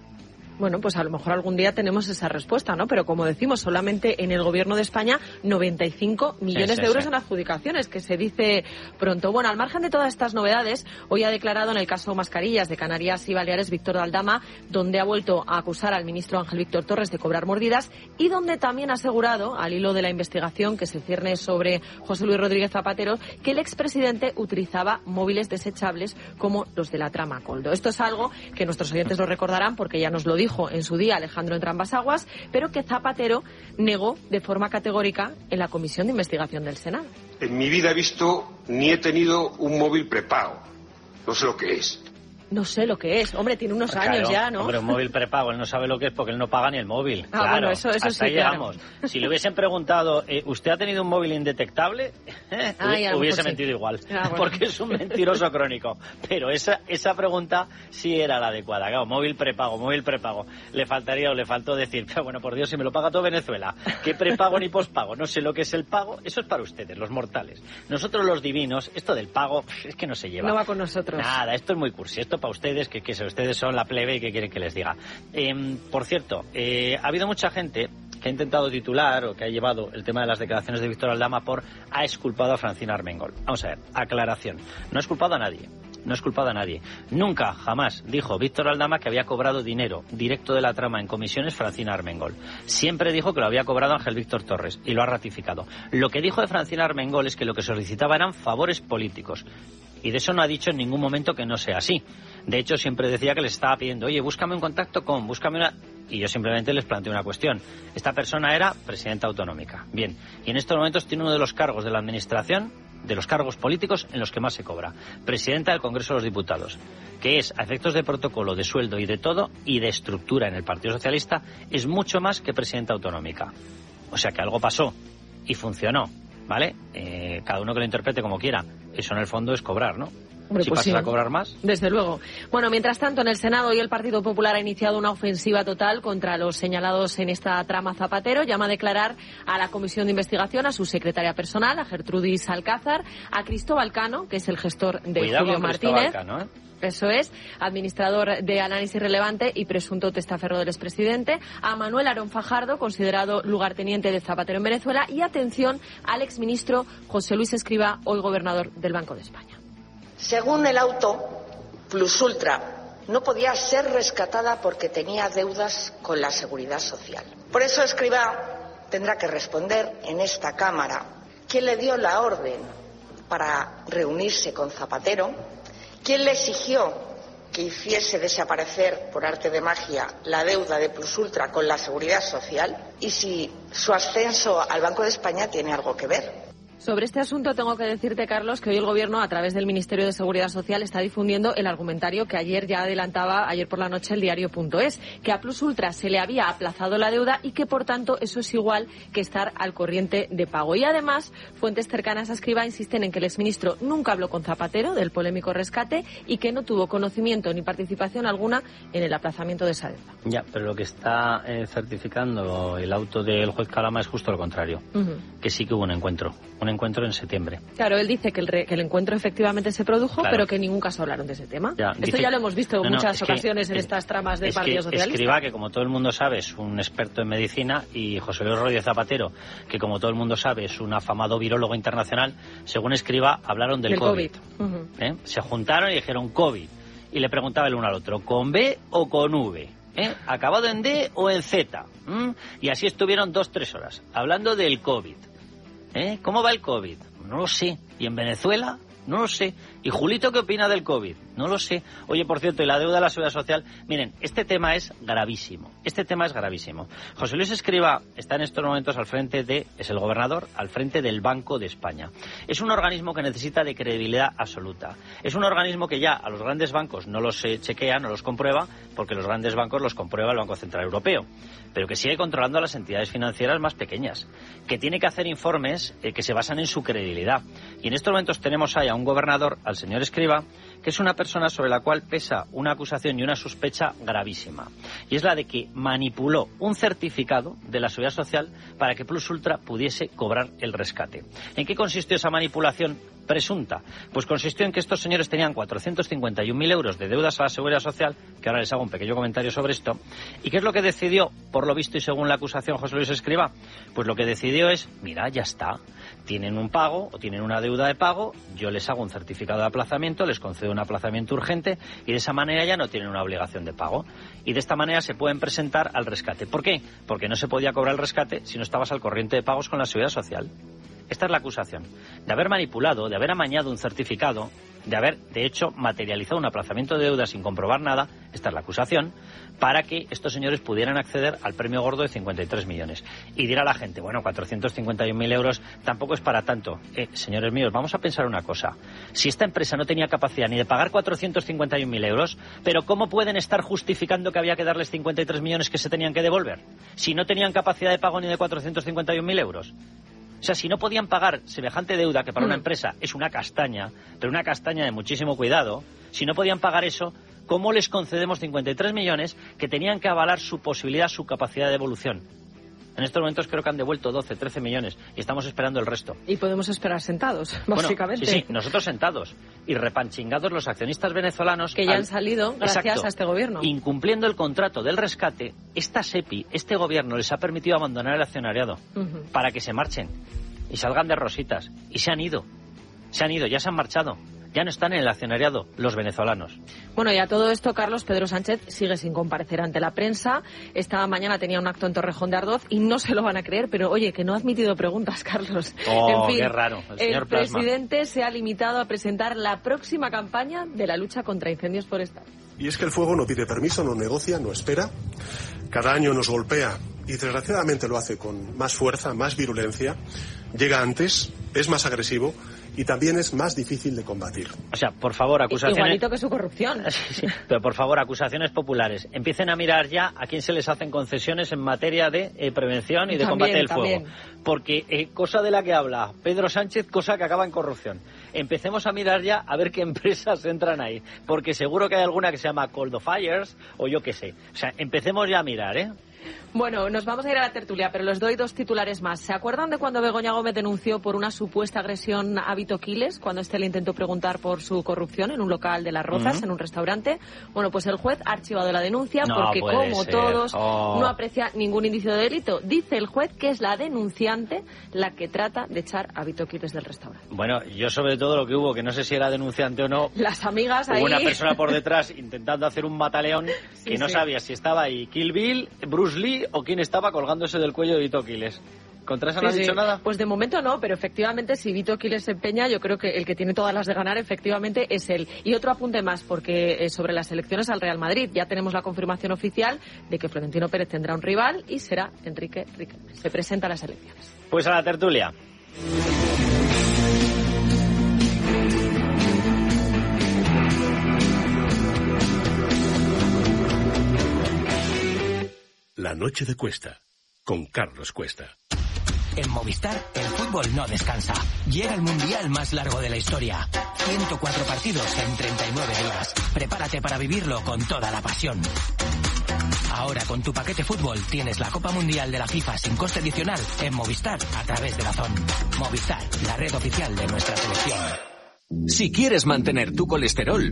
Speaker 7: Bueno, pues a lo mejor algún día tenemos esa respuesta, ¿no? Pero como decimos, solamente en el Gobierno de España noventa y cinco millones sí, sí, de euros sí. en adjudicaciones, que se dice pronto. Bueno, al margen de todas estas novedades, hoy ha declarado en el caso Mascarillas de Canarias y Baleares Víctor Aldama, donde ha vuelto a acusar al ministro Ángel Víctor Torres de cobrar mordidas y donde también ha asegurado, al hilo de la investigación que se cierne sobre José Luis Rodríguez Zapatero, que el expresidente utilizaba móviles desechables como los de la trama Coldo. Esto es algo que nuestros oyentes lo recordarán porque ya nos lo dijo en su día Alejandro Entrambas-Aguas, pero que Zapatero negó de forma categórica en la Comisión de Investigación del Senado.
Speaker 10: En mi vida he visto ni he tenido un móvil prepago. No sé lo que es.
Speaker 7: No sé lo que es. Hombre, tiene unos
Speaker 1: claro,
Speaker 7: años ya, ¿no?
Speaker 1: Hombre, un móvil prepago. Él no sabe lo que es porque él no paga ni el móvil.
Speaker 7: Ah,
Speaker 1: claro,
Speaker 7: bueno, eso, eso
Speaker 1: hasta
Speaker 7: sí,
Speaker 1: ahí
Speaker 7: claro.
Speaker 1: llegamos. Si le hubiesen preguntado, eh, ¿usted ha tenido un móvil indetectable? Eh,
Speaker 7: Ay,
Speaker 1: hubiese
Speaker 7: sí.
Speaker 1: mentido igual.
Speaker 7: Ah, bueno.
Speaker 1: Porque es un mentiroso crónico. Pero esa esa pregunta sí era la adecuada. Claro, móvil prepago, móvil prepago. Le faltaría o le faltó decir, pero bueno, por Dios, si me lo paga todo Venezuela, ¿qué prepago ni pospago? No sé lo que es el pago. Eso es para ustedes, los mortales. Nosotros los divinos, esto del pago, es que no se lleva.
Speaker 7: No va con nosotros.
Speaker 1: Nada, esto es muy cursi. Esto para ustedes, que, que ustedes son la plebe y que quieren que les diga. Eh, por cierto, eh, ha habido mucha gente que ha intentado titular o que ha llevado el tema de las declaraciones de Víctor Aldama por ha exculpado a Francina Armengol. Vamos a ver, aclaración. No ha exculpado a nadie. No ha exculpado a nadie. Nunca, jamás, dijo Víctor Aldama que había cobrado dinero directo de la trama en comisiones Francina Armengol. Siempre dijo que lo había cobrado Ángel Víctor Torres y lo ha ratificado. Lo que dijo de Francina Armengol es que lo que solicitaba eran favores políticos. Y de eso no ha dicho en ningún momento que no sea así. De hecho, siempre decía que les estaba pidiendo, oye, búscame un contacto con, búscame una... Y yo simplemente les planteé una cuestión. Esta persona era presidenta autonómica. Bien, y en estos momentos tiene uno de los cargos de la administración, de los cargos políticos en los que más se cobra. Presidenta del Congreso de los Diputados, que es, a efectos de protocolo, de sueldo y de todo, y de estructura en el Partido Socialista, es mucho más que presidenta autonómica. O sea que algo pasó y funcionó, ¿vale? Eh, cada uno que lo interprete como quiera. Eso en el fondo es cobrar, ¿no?
Speaker 7: Hombre,
Speaker 1: si
Speaker 7: pues
Speaker 1: pasas
Speaker 7: sí,
Speaker 1: a cobrar más.
Speaker 7: Desde luego. Bueno, mientras tanto, en el Senado hoy el Partido Popular ha iniciado una ofensiva total contra los señalados en esta trama Zapatero. Llama a declarar a la Comisión de Investigación, a su secretaria personal, a Gertrudis Alcázar, a Cristóbal Cano, que es el gestor de
Speaker 1: Cuidado
Speaker 7: Julio
Speaker 1: con
Speaker 7: Martínez.
Speaker 1: Cano, ¿eh?
Speaker 7: Eso es, administrador de Análisis Relevante y presunto testaferro del expresidente, a Manuel Aarón Fajardo, considerado lugarteniente de Zapatero en Venezuela, y atención al exministro José Luis Escrivá, hoy gobernador del Banco de España.
Speaker 11: Según el auto, Plus Ultra no podía ser rescatada porque tenía deudas con la Seguridad Social. Por eso Escrivá tendrá que responder en esta Cámara quién le dio la orden para reunirse con Zapatero, quién le exigió que hiciese desaparecer por arte de magia la deuda de Plus Ultra con la Seguridad Social y si su ascenso al Banco de España tiene algo que ver.
Speaker 7: Sobre este asunto tengo que decirte, Carlos, que hoy el Gobierno, a través del Ministerio de Seguridad Social, está difundiendo el argumentario que ayer ya adelantaba, ayer por la noche, el diario punto es, que a Plus Ultra se le había aplazado la deuda y que, por tanto, eso es igual que estar al corriente de pago. Y, además, fuentes cercanas a Escrivá insisten en que el exministro nunca habló con Zapatero del polémico rescate y que no tuvo conocimiento ni participación alguna en el aplazamiento de esa deuda.
Speaker 1: Ya, pero lo que está eh, certificando el auto del juez Calama es justo lo contrario, uh-huh. que sí que hubo un encuentro. Un encuentro en septiembre.
Speaker 7: Claro, él dice que el, re, que el encuentro efectivamente se produjo, claro. pero que en ningún caso hablaron de ese tema. Ya, Esto dice, ya lo hemos visto en no, muchas no, ocasiones que, en estas tramas de Partido Socialista.
Speaker 1: Escrivá, que como todo el mundo sabe es un experto en medicina, y José Luis Rodríguez Zapatero, que como todo el mundo sabe es un afamado virólogo internacional, según Escrivá hablaron del, del COVID. COVID. Uh-huh. ¿Eh? Se juntaron y dijeron COVID. Y le preguntaba el uno al otro, ¿con B o con V? ¿Eh? ¿Acabado en D o en Z? ¿Mm? Y así estuvieron dos, tres horas, hablando del COVID. ¿Eh? ¿Cómo va el COVID? No lo sé. ¿Y en Venezuela? No lo sé. ¿Y Julito qué opina del COVID? No lo sé. Oye, por cierto, y la deuda de la Seguridad Social. Miren, este tema es gravísimo. Este tema es gravísimo. José Luis Escrivá está en estos momentos al frente de, es el gobernador, al frente del Banco de España. Es un organismo que necesita de credibilidad absoluta. Es un organismo que ya a los grandes bancos no los eh, chequea, no los comprueba, porque los grandes bancos los comprueba el Banco Central Europeo. Pero que sigue controlando a las entidades financieras más pequeñas. Que tiene que hacer informes eh, que se basan en su credibilidad. Y en estos momentos tenemos ahí a un gobernador, al señor Escrivá, que es una persona sobre la cual pesa una acusación y una sospecha gravísima. Y es la de que manipuló un certificado de la Seguridad Social para que Plus Ultra pudiese cobrar el rescate. ¿En qué consistió esa manipulación presunta? Pues consistió en que estos señores tenían cuatrocientos cincuenta y un mil euros de deudas a la Seguridad Social, que ahora les hago un pequeño comentario sobre esto. ¿Y qué es lo que decidió, por lo visto y según la acusación, José Luis Escrivá? Pues lo que decidió es, mira, ya está, tienen un pago o tienen una deuda de pago, yo les hago un certificado de aplazamiento, les concedo un aplazamiento urgente y de esa manera ya no tienen una obligación de pago. Y de esta manera se pueden presentar al rescate. ¿Por qué? Porque no se podía cobrar el rescate si no estabas al corriente de pagos con la Seguridad Social. Esta es la acusación, de haber manipulado, de haber amañado un certificado, de haber, de hecho, materializado un aplazamiento de deuda sin comprobar nada, esta es la acusación, para que estos señores pudieran acceder al premio gordo de cincuenta y tres millones. Y dirá la gente, bueno, cuatrocientos cincuenta y un mil euros tampoco es para tanto. Eh, señores míos, vamos a pensar una cosa. Si esta empresa no tenía capacidad ni de pagar cuatrocientos cincuenta y un mil euros, ¿pero cómo pueden estar justificando que había que darles cincuenta y tres millones que se tenían que devolver? Si no tenían capacidad de pago ni de cuatrocientos cincuenta y un mil euros. O sea, si no podían pagar semejante deuda, que para una empresa es una castaña, pero una castaña de muchísimo cuidado, si no podían pagar eso, ¿cómo les concedemos cincuenta y tres millones que tenían que avalar su posibilidad, su capacidad de devolución? En estos momentos creo que han devuelto doce, trece millones y estamos esperando el resto.
Speaker 7: Y podemos esperar sentados, básicamente.
Speaker 1: Bueno, sí, sí, nosotros sentados y repanchingados los accionistas venezolanos.
Speaker 7: Que ya al... han salido gracias Exacto, a este gobierno.
Speaker 1: Incumpliendo el contrato del rescate, esta SEPI, este gobierno les ha permitido abandonar el accionariado uh-huh. para que se marchen y salgan de rositas. Y se han ido. Se han ido, ya se han marchado. Ya no están en el accionariado los venezolanos.
Speaker 7: Bueno, y a todo esto, Carlos, Pedro Sánchez sigue sin comparecer ante la prensa. Esta mañana tenía un acto en Torrejón de Ardoz y no se lo van a creer, pero oye, que no ha admitido preguntas, Carlos.
Speaker 1: Oh,
Speaker 7: en fin,
Speaker 1: qué raro. El, señor
Speaker 7: el presidente se ha limitado a presentar la próxima campaña de la lucha contra incendios forestales.
Speaker 12: Y es que el fuego no pide permiso, no negocia, no espera. Cada año nos golpea y desgraciadamente lo hace con más fuerza, más virulencia. Llega antes, es más agresivo y también es más difícil de combatir.
Speaker 1: O sea, por favor, acusaciones...
Speaker 7: Igualito que su corrupción.
Speaker 1: Sí, pero por favor, acusaciones populares. Empiecen a mirar ya a quién se les hacen concesiones en materia de eh, prevención y de
Speaker 7: también,
Speaker 1: combate del
Speaker 7: también.
Speaker 1: fuego. Porque eh, cosa de la que habla Pedro Sánchez, cosa que acaba en corrupción. Empecemos a mirar ya a ver qué empresas entran ahí. Porque seguro que hay alguna que se llama Cold of Fires o yo qué sé. O sea, empecemos ya a mirar, ¿eh?
Speaker 7: Bueno, nos vamos a ir a la tertulia, pero les doy dos titulares más. ¿Se acuerdan de cuando Begoña Gómez denunció por una supuesta agresión a Vito Quiles, cuando este le intentó preguntar por su corrupción en un local de Las Rozas, uh-huh. en un restaurante? Bueno, pues el juez ha archivado la denuncia
Speaker 1: no
Speaker 7: porque, como
Speaker 1: ser.
Speaker 7: todos,
Speaker 1: oh.
Speaker 7: no aprecia ningún indicio de delito. Dice el juez que es la denunciante la que trata de echar a Vito Quiles del restaurante.
Speaker 1: Bueno, yo sobre todo lo que hubo, que no sé si era denunciante o no...
Speaker 7: Las amigas ahí...
Speaker 1: Hubo una persona por detrás intentando hacer un mataleón
Speaker 7: sí,
Speaker 1: que no
Speaker 7: sí.
Speaker 1: sabía si estaba ahí Kill Bill, Bruce Lee o quién estaba colgándose del cuello de Vito Quiles. ¿Contra eso no
Speaker 7: sí,
Speaker 1: ha dicho
Speaker 7: sí.
Speaker 1: nada?
Speaker 7: Pues de momento no, pero efectivamente si Vito Quiles se empeña, yo creo que el que tiene todas las de ganar efectivamente es él. Y otro apunte más, porque eh, sobre las elecciones al Real Madrid ya tenemos la confirmación oficial de que Florentino Pérez tendrá un rival y será Enrique Riquelme. Se presenta a las elecciones.
Speaker 1: Pues a la tertulia.
Speaker 6: La noche de Cuesta, con Carlos Cuesta.
Speaker 13: En Movistar, el fútbol no descansa. Llega el mundial más largo de la historia. ciento cuatro partidos en treinta y nueve días. Prepárate para vivirlo con toda la pasión. Ahora con tu paquete fútbol tienes la Copa Mundial de la FIFA sin coste adicional en Movistar a través de Dazón. Movistar, la red oficial de nuestra selección.
Speaker 14: Si quieres mantener tu colesterol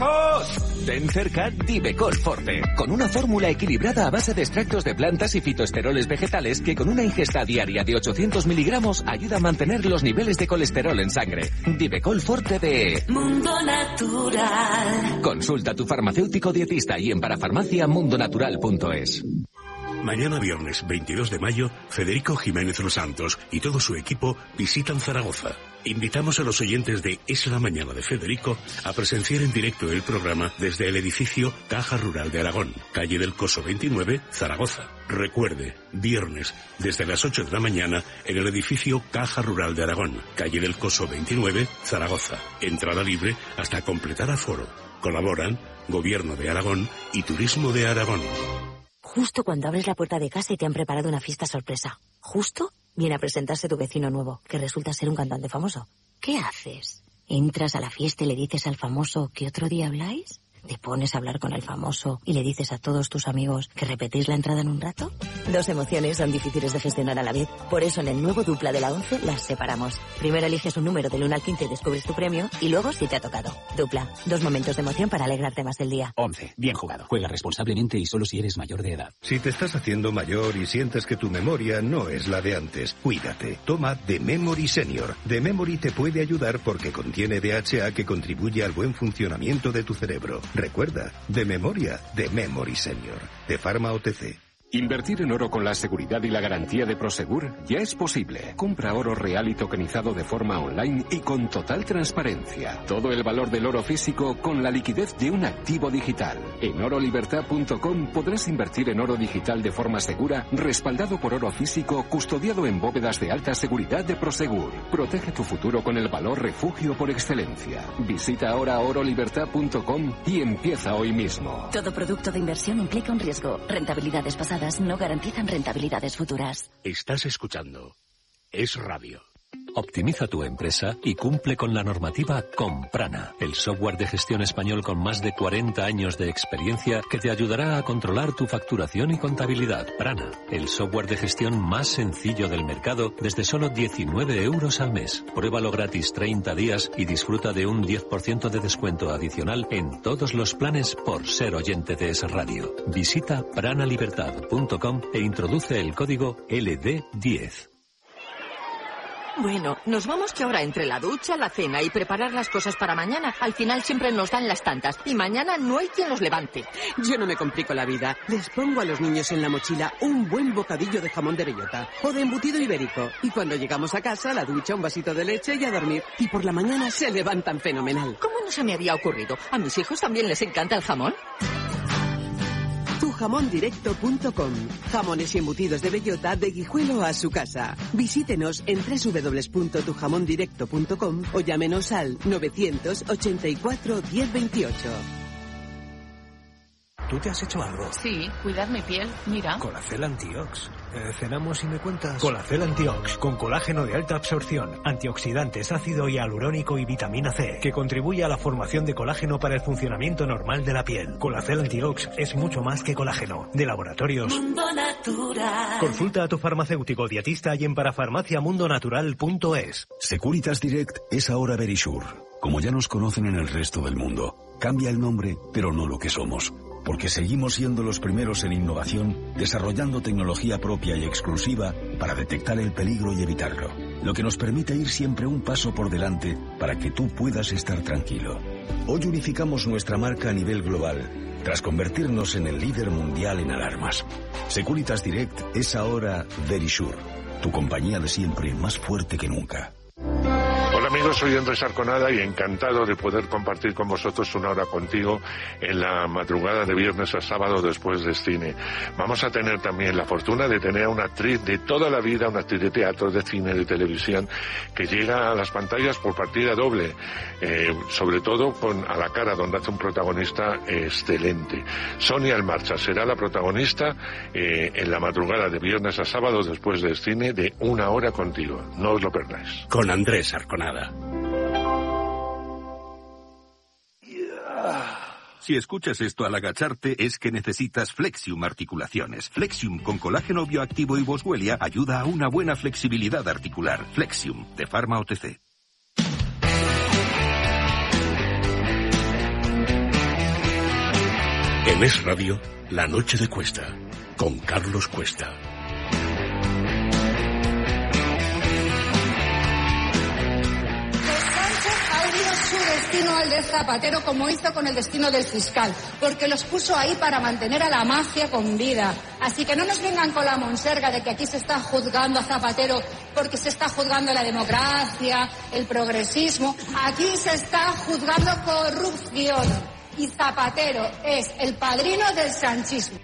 Speaker 14: lejos, ten cerca Divecol Forte, con una fórmula equilibrada a base de extractos de plantas y fitoesteroles vegetales que con una ingesta diaria de ochocientos miligramos ayuda a mantener los niveles de colesterol en sangre. Divecol Forte de
Speaker 15: Mundo Natural.
Speaker 14: Consulta a tu farmacéutico dietista y en parafarmacia mundonatural punto es.
Speaker 6: Mañana viernes veintidós de mayo, Federico Jiménez Los Santos y todo su equipo visitan Zaragoza. Invitamos a los oyentes de Es la Mañana de Federico a presenciar en directo el programa desde el edificio Caja Rural de Aragón, calle del Coso veintinueve, Zaragoza. Recuerde, viernes, desde las ocho de la mañana, en el edificio Caja Rural de Aragón, calle del Coso veintinueve, Zaragoza. Entrada libre hasta completar aforo. Colaboran Gobierno de Aragón y Turismo de Aragón.
Speaker 16: Justo cuando abres la puerta de casa y te han preparado una fiesta sorpresa. Justo viene a presentarse tu vecino nuevo, que resulta ser un cantante famoso. ¿Qué haces? ¿Entras a la fiesta y le dices al famoso que otro día habláis? ¿Te pones a hablar con el famoso y le dices a todos tus amigos que repetís la entrada en un rato? Dos emociones son difíciles de gestionar a la vez. Por eso en el nuevo Dupla de la once las separamos. Primero eliges un número del uno al quince y descubres tu premio, y luego si te ha tocado. Dupla. Dos momentos de emoción para alegrarte más el día.
Speaker 17: once. Bien jugado. Juega responsablemente y solo si eres mayor de edad.
Speaker 18: Si te estás haciendo mayor y sientes que tu memoria no es la de antes, cuídate. Toma The Memory Senior. The Memory te puede ayudar porque contiene D H A que contribuye al buen funcionamiento de tu cerebro. Recuerda, de memoria, The Memory Senior. De Pharma O T C.
Speaker 19: Invertir en oro con la seguridad y la garantía de Prosegur ya es posible. Compra oro real y tokenizado de forma online y con total transparencia. Todo el valor del oro físico con la liquidez de un activo digital. En oro libertad punto com podrás invertir en oro digital de forma segura, respaldado por oro físico, custodiado en bóvedas de alta seguridad de Prosegur. Protege tu futuro con el valor refugio por excelencia. Visita ahora oro libertad punto com y empieza hoy mismo.
Speaker 16: Todo producto de inversión implica un riesgo. Rentabilidades pasadas no garantizan rentabilidades futuras.
Speaker 6: Estás escuchando Es Radio.
Speaker 20: Optimiza tu empresa y cumple con la normativa con Prana, el software de gestión español con más de cuarenta años de experiencia que te ayudará a controlar tu facturación y contabilidad. Prana, el software de gestión más sencillo del mercado desde solo diecinueve euros al mes. Pruébalo gratis treinta días y disfruta de un diez por ciento de descuento adicional en todos los planes por ser oyente de Es Radio. Visita prana libertad punto com e introduce el código L D diez.
Speaker 21: Bueno, nos vamos que ahora entre la ducha, la cena y preparar las cosas para mañana, al final siempre nos dan las tantas y mañana no hay quien los levante.
Speaker 22: Yo no me complico la vida. Les pongo a los niños en la mochila un buen bocadillo de jamón de bellota o de embutido ibérico. Y cuando llegamos a casa, la ducha, un vasito de leche y a dormir. Y por la mañana se levantan fenomenal.
Speaker 21: ¿Cómo no se me había ocurrido? ¿A mis hijos también les encanta el jamón?
Speaker 22: tu jamón directo punto com. Jamones y embutidos de bellota de Guijuelo a su casa. Visítenos en doble u doble u doble u punto tu jamón directo punto com o llámenos al novecientos ochenta y cuatro diez veintiocho.
Speaker 23: ¿Tú te has hecho algo?
Speaker 24: Sí, cuidar mi piel, mira.
Speaker 23: Colacel Antiox. Eh, cenamos y me cuentas. Colacel Antiox, con colágeno de alta absorción, antioxidantes, ácido hialurónico y vitamina C, que contribuye a la formación de colágeno para el funcionamiento normal de la piel. Colacel Antiox es mucho más que colágeno. De Laboratorios
Speaker 15: Mundo Natural.
Speaker 23: Consulta a tu farmacéutico dietista y en parafarmacia mundo natural punto es.
Speaker 25: Securitas Direct es ahora Verisure. Como ya nos conocen en el resto del mundo, cambia el nombre, pero no lo que somos. Porque seguimos siendo los primeros en innovación, desarrollando tecnología propia y exclusiva para detectar el peligro y evitarlo. Lo que nos permite ir siempre un paso por delante para que tú puedas estar tranquilo. Hoy unificamos nuestra marca a nivel global, tras convertirnos en el líder mundial en alarmas. Securitas Direct es ahora Verisure, tu compañía de siempre más fuerte que nunca.
Speaker 26: Hola amigos, soy Andrés Arconada y encantado de poder compartir con vosotros una hora contigo en la madrugada de viernes a sábado después del cine. Vamos a tener también la fortuna de tener a una actriz de toda la vida, una actriz de teatro, de cine, de televisión, que llega a las pantallas por partida doble, eh, sobre todo con A la cara, donde hace un protagonista excelente. Sonia Almarcha será la protagonista eh, en la madrugada de viernes a sábado después del cine de Una hora contigo. No os lo perdáis.
Speaker 6: Con Andrés Arconada.
Speaker 27: Si escuchas esto al agacharte es que necesitas Flexium Articulaciones. Flexium con colágeno bioactivo y boswellia ayuda a una buena flexibilidad articular. Flexium, de Pharma O T C.
Speaker 6: En Es Radio, La Noche de Cuesta, con Carlos Cuesta.
Speaker 9: Destino al de Zapatero, como hizo con el destino del fiscal, porque los puso ahí para mantener a la mafia con vida. Así que no nos vengan con la monserga de que aquí se está juzgando a Zapatero porque se está juzgando la democracia, el progresismo. Aquí se está juzgando corrupción. Y Zapatero es el padrino del sanchismo.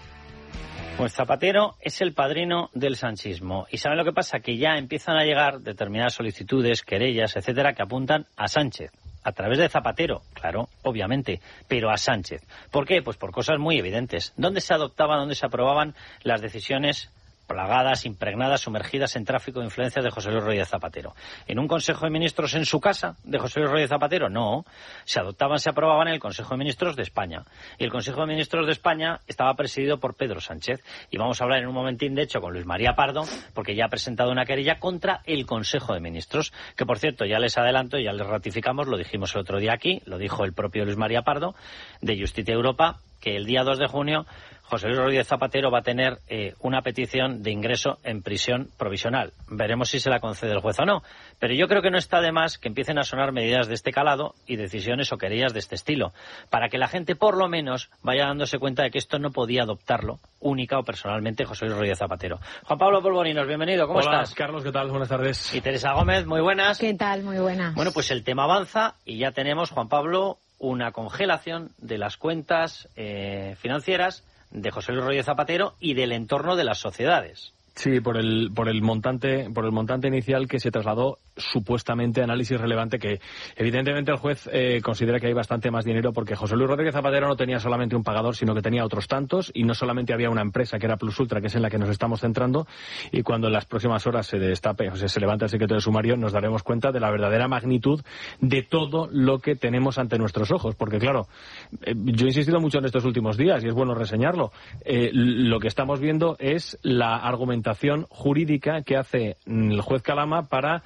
Speaker 1: Pues Zapatero es el padrino del sanchismo. ¿Y saben lo que pasa? Que ya empiezan a llegar determinadas solicitudes, querellas, etcétera, que apuntan a Sánchez. A través de Zapatero, claro, obviamente, pero a Sánchez. ¿Por qué? Pues por cosas muy evidentes. ¿Dónde se adoptaban, dónde se aprobaban las decisiones plagadas, impregnadas, sumergidas en tráfico de influencias de José Luis Rodríguez Zapatero? ¿En un Consejo de Ministros en su casa de José Luis Rodríguez Zapatero? No. Se adoptaban, se aprobaban en el Consejo de Ministros de España. Y el Consejo de Ministros de España estaba presidido por Pedro Sánchez. Y vamos a hablar en un momentín, de hecho, con Luis María Pardo, porque ya ha presentado una querella contra el Consejo de Ministros, que por cierto, ya les adelanto, ya les ratificamos, lo dijimos el otro día aquí, lo dijo el propio Luis María Pardo, de Justicia Europa, que el día dos de junio José Luis Rodríguez Zapatero va a tener eh, una petición de ingreso en prisión provisional. Veremos si se la concede el juez o no. Pero yo creo que no está de más que empiecen a sonar medidas de este calado y decisiones o querellas de este estilo, para que la gente por lo menos vaya dándose cuenta de que esto no podía adoptarlo única o personalmente José Luis Rodríguez Zapatero. Juan Pablo Polvorinos, bienvenido. ¿Cómo
Speaker 28: Hola,
Speaker 1: estás?
Speaker 28: Carlos, ¿qué tal? Buenas tardes.
Speaker 1: Y Teresa Gómez, muy buenas.
Speaker 7: ¿Qué tal? Muy buenas.
Speaker 1: Bueno, pues el tema avanza y ya tenemos, Juan Pablo, una congelación de las cuentas eh, financieras de José Luis Rodríguez Zapatero y del entorno de las sociedades.
Speaker 28: Sí, por el por el montante por el montante inicial que se trasladó supuestamente análisis relevante, que evidentemente el juez eh, considera que hay bastante más dinero, porque José Luis Rodríguez Zapatero no tenía solamente un pagador, sino que tenía otros tantos, y no solamente había una empresa que era Plus Ultra, que es en la que nos estamos centrando, y cuando en las próximas horas se destape, o sea, se levanta el secreto de sumario, nos daremos cuenta de la verdadera magnitud de todo lo que tenemos ante nuestros ojos, porque claro, eh, yo he insistido mucho en estos últimos días, y es bueno reseñarlo, eh, lo que estamos viendo es la argumentación jurídica que hace el juez Calama para eh,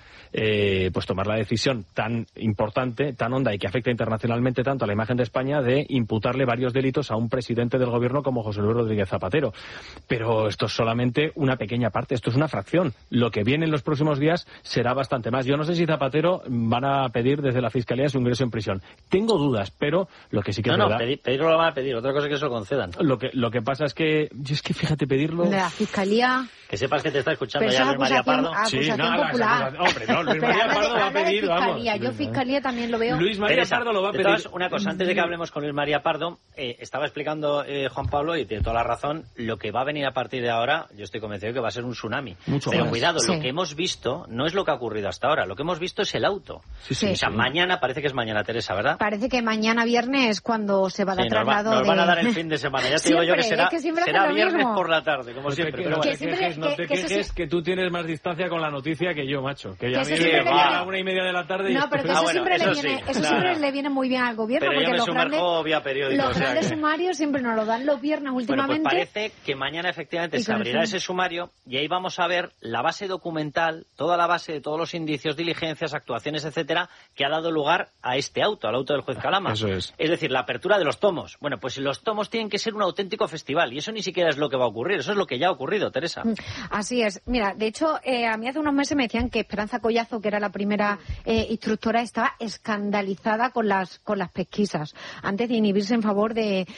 Speaker 28: eh, pues tomar la decisión tan importante, tan honda y que afecta internacionalmente tanto a la imagen de España de imputarle varios delitos a un presidente del gobierno como José Luis Rodríguez Zapatero. Pero esto es solamente una pequeña parte, esto es una fracción. Lo que viene en los próximos días será bastante más. Yo no sé si Zapatero van a pedir desde la Fiscalía su ingreso en prisión. Tengo dudas, pero lo que sí que
Speaker 1: no,
Speaker 28: es
Speaker 1: no,
Speaker 28: verdad...
Speaker 1: pedir, pedirlo lo van a pedir, otra cosa es que eso lo concedan.
Speaker 28: Lo que, lo que pasa es que, yo es que fíjate, pedirlo...
Speaker 2: De la Fiscalía...
Speaker 1: Que sepas que te está escuchando ya Luis María Pardo.
Speaker 2: Sí, no,
Speaker 28: popular. La, hombre, no, Luis María Pardo va a pedir, vamos.
Speaker 2: Yo Fiscalía también lo veo.
Speaker 28: Luis María
Speaker 1: Teresa,
Speaker 28: Pardo lo va a pedir.
Speaker 1: Todas, una cosa, antes de que hablemos con Luis María Pardo, eh, estaba explicando eh, Juan Pablo, y tiene toda la razón, lo que va a venir a partir de ahora, yo estoy convencido que va a ser un tsunami.
Speaker 28: Mucho
Speaker 1: Pero
Speaker 28: más.
Speaker 1: cuidado,
Speaker 2: Sí.
Speaker 1: lo que hemos visto no es lo que ha ocurrido hasta ahora, lo que hemos visto es el auto.
Speaker 28: Sí, sí,
Speaker 1: o sea,
Speaker 28: sí.
Speaker 1: mañana, parece que es mañana, Teresa, ¿verdad?
Speaker 2: Parece que mañana viernes es cuando se va a dar
Speaker 1: Sí, nos, va-
Speaker 2: traslado
Speaker 1: nos van a
Speaker 2: de...
Speaker 1: dar el fin de semana. Ya te digo yo que
Speaker 2: Siempre,
Speaker 1: será,
Speaker 2: es que siempre
Speaker 1: será
Speaker 2: hacen lo
Speaker 1: viernes
Speaker 2: mismo.
Speaker 1: por la tarde, como
Speaker 28: Pues
Speaker 1: siempre.
Speaker 28: que,
Speaker 1: Pero
Speaker 28: no
Speaker 1: bueno.
Speaker 28: te
Speaker 2: siempre-
Speaker 28: quejes, no
Speaker 2: que-
Speaker 28: te
Speaker 2: que eso
Speaker 28: quejes,
Speaker 2: sí-
Speaker 28: que tú tienes más distancia con la noticia que yo, macho. Que ya
Speaker 2: Que
Speaker 28: a
Speaker 2: eso
Speaker 28: mí
Speaker 2: siempre
Speaker 28: me
Speaker 1: le
Speaker 28: va
Speaker 1: viene-
Speaker 28: a la una y media de la tarde y...
Speaker 2: No, pero que
Speaker 1: Ah,
Speaker 2: eso
Speaker 1: bueno,
Speaker 2: siempre,
Speaker 1: eso
Speaker 2: le, viene,
Speaker 1: sí.
Speaker 2: eso
Speaker 1: No,
Speaker 2: siempre
Speaker 1: no.
Speaker 2: le viene muy bien al gobierno,
Speaker 1: Pero yo
Speaker 2: porque
Speaker 1: me
Speaker 2: los grandes,
Speaker 1: sumerjo vía periódico.
Speaker 2: los
Speaker 1: o sea
Speaker 2: grandes
Speaker 1: que-
Speaker 2: sumarios siempre nos lo dan los viernes
Speaker 1: Bueno, pues
Speaker 2: últimamente.
Speaker 1: parece que mañana efectivamente
Speaker 2: Y
Speaker 1: se
Speaker 2: con
Speaker 1: abrirá
Speaker 2: eso-
Speaker 1: ese sumario y ahí vamos a ver la base documental, toda la base de todos los indicios, diligencias, actuaciones, etcétera, que ha dado lugar a este auto, al auto del juez Calama.
Speaker 28: Eso es.
Speaker 1: Es decir, la apertura de los tomos. Bueno, pues los tomos tienen que ser un auténtico festival y eso ni siquiera es lo que va a ocurrir, eso es lo que ya ha ocurrido, Teresa.
Speaker 2: Así es. Mira, de hecho, eh, a mí hace unos meses me decían que Esperanza Collazo, que era la primera eh, instructora, estaba escandalizada con las con las pesquisas, antes de inhibirse en favor de,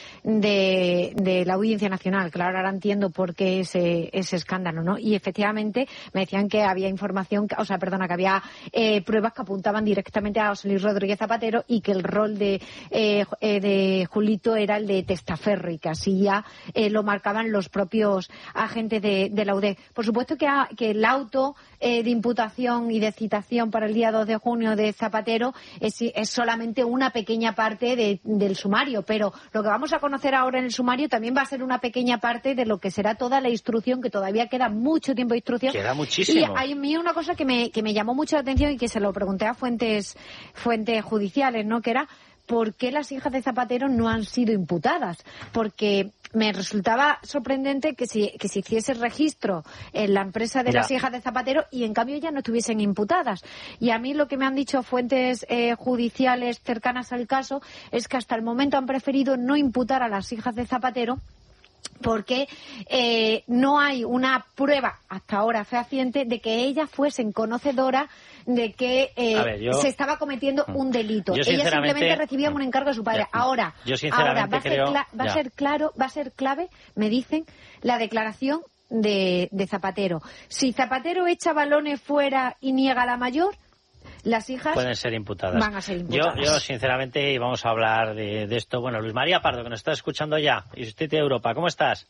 Speaker 2: de, de la Audiencia Nacional. Claro, ahora entiendo por qué ese, ese escándalo, ¿no? Y efectivamente me decían que había información, o sea, perdona, que había eh, pruebas que apuntaban directamente a José Luis Rodríguez Zapatero y que el rol de, eh, eh, de Julito era el de testaferro y que así ya eh, lo marcaban los propios agentes de, de la U D E. Por supuesto que, ha, que el auto eh, de imputación y de citación para el día dos de junio de Zapatero es, es solamente una pequeña parte de, del sumario, pero lo que vamos a conocer ahora en el sumario también va a ser una pequeña parte de lo que será toda la instrucción, que todavía queda mucho tiempo de instrucción.
Speaker 1: Queda muchísimo.
Speaker 2: Y hay a mí una cosa que me, que me llamó mucho la atención y que se lo pregunté a fuentes, fuentes judiciales, ¿no? Que era ¿por qué las hijas de Zapatero no han sido imputadas? Porque me resultaba sorprendente que, si, que se hiciese registro en la empresa de
Speaker 1: Ya.
Speaker 2: las hijas de Zapatero y en cambio ya no estuviesen imputadas. Y a mí lo que me han dicho fuentes eh, judiciales cercanas al caso es que hasta el momento han preferido no imputar a las hijas de Zapatero porque eh, no hay una prueba hasta ahora fehaciente de que ellas fuesen conocedoras de que eh,
Speaker 1: A ver, yo-
Speaker 2: se estaba cometiendo un delito.
Speaker 1: Yo,
Speaker 2: Ellas
Speaker 1: sinceramente-
Speaker 2: simplemente recibían un encargo de su padre.
Speaker 1: Ya.
Speaker 2: Ahora,
Speaker 1: Yo, sinceramente,
Speaker 2: ahora va, a ser
Speaker 1: creo-
Speaker 2: cla- va a
Speaker 1: ya.
Speaker 2: ser claro, va a ser clave, me dicen, la declaración de, de Zapatero. Si Zapatero echa balones fuera y niega a la mayor, las hijas
Speaker 1: Pueden ser imputadas.
Speaker 2: van a ser imputadas.
Speaker 1: Yo, yo sinceramente, y vamos a hablar de, de esto. Bueno, Luis María Pardo, que nos está escuchando ya, y usted de Europa, ¿cómo estás?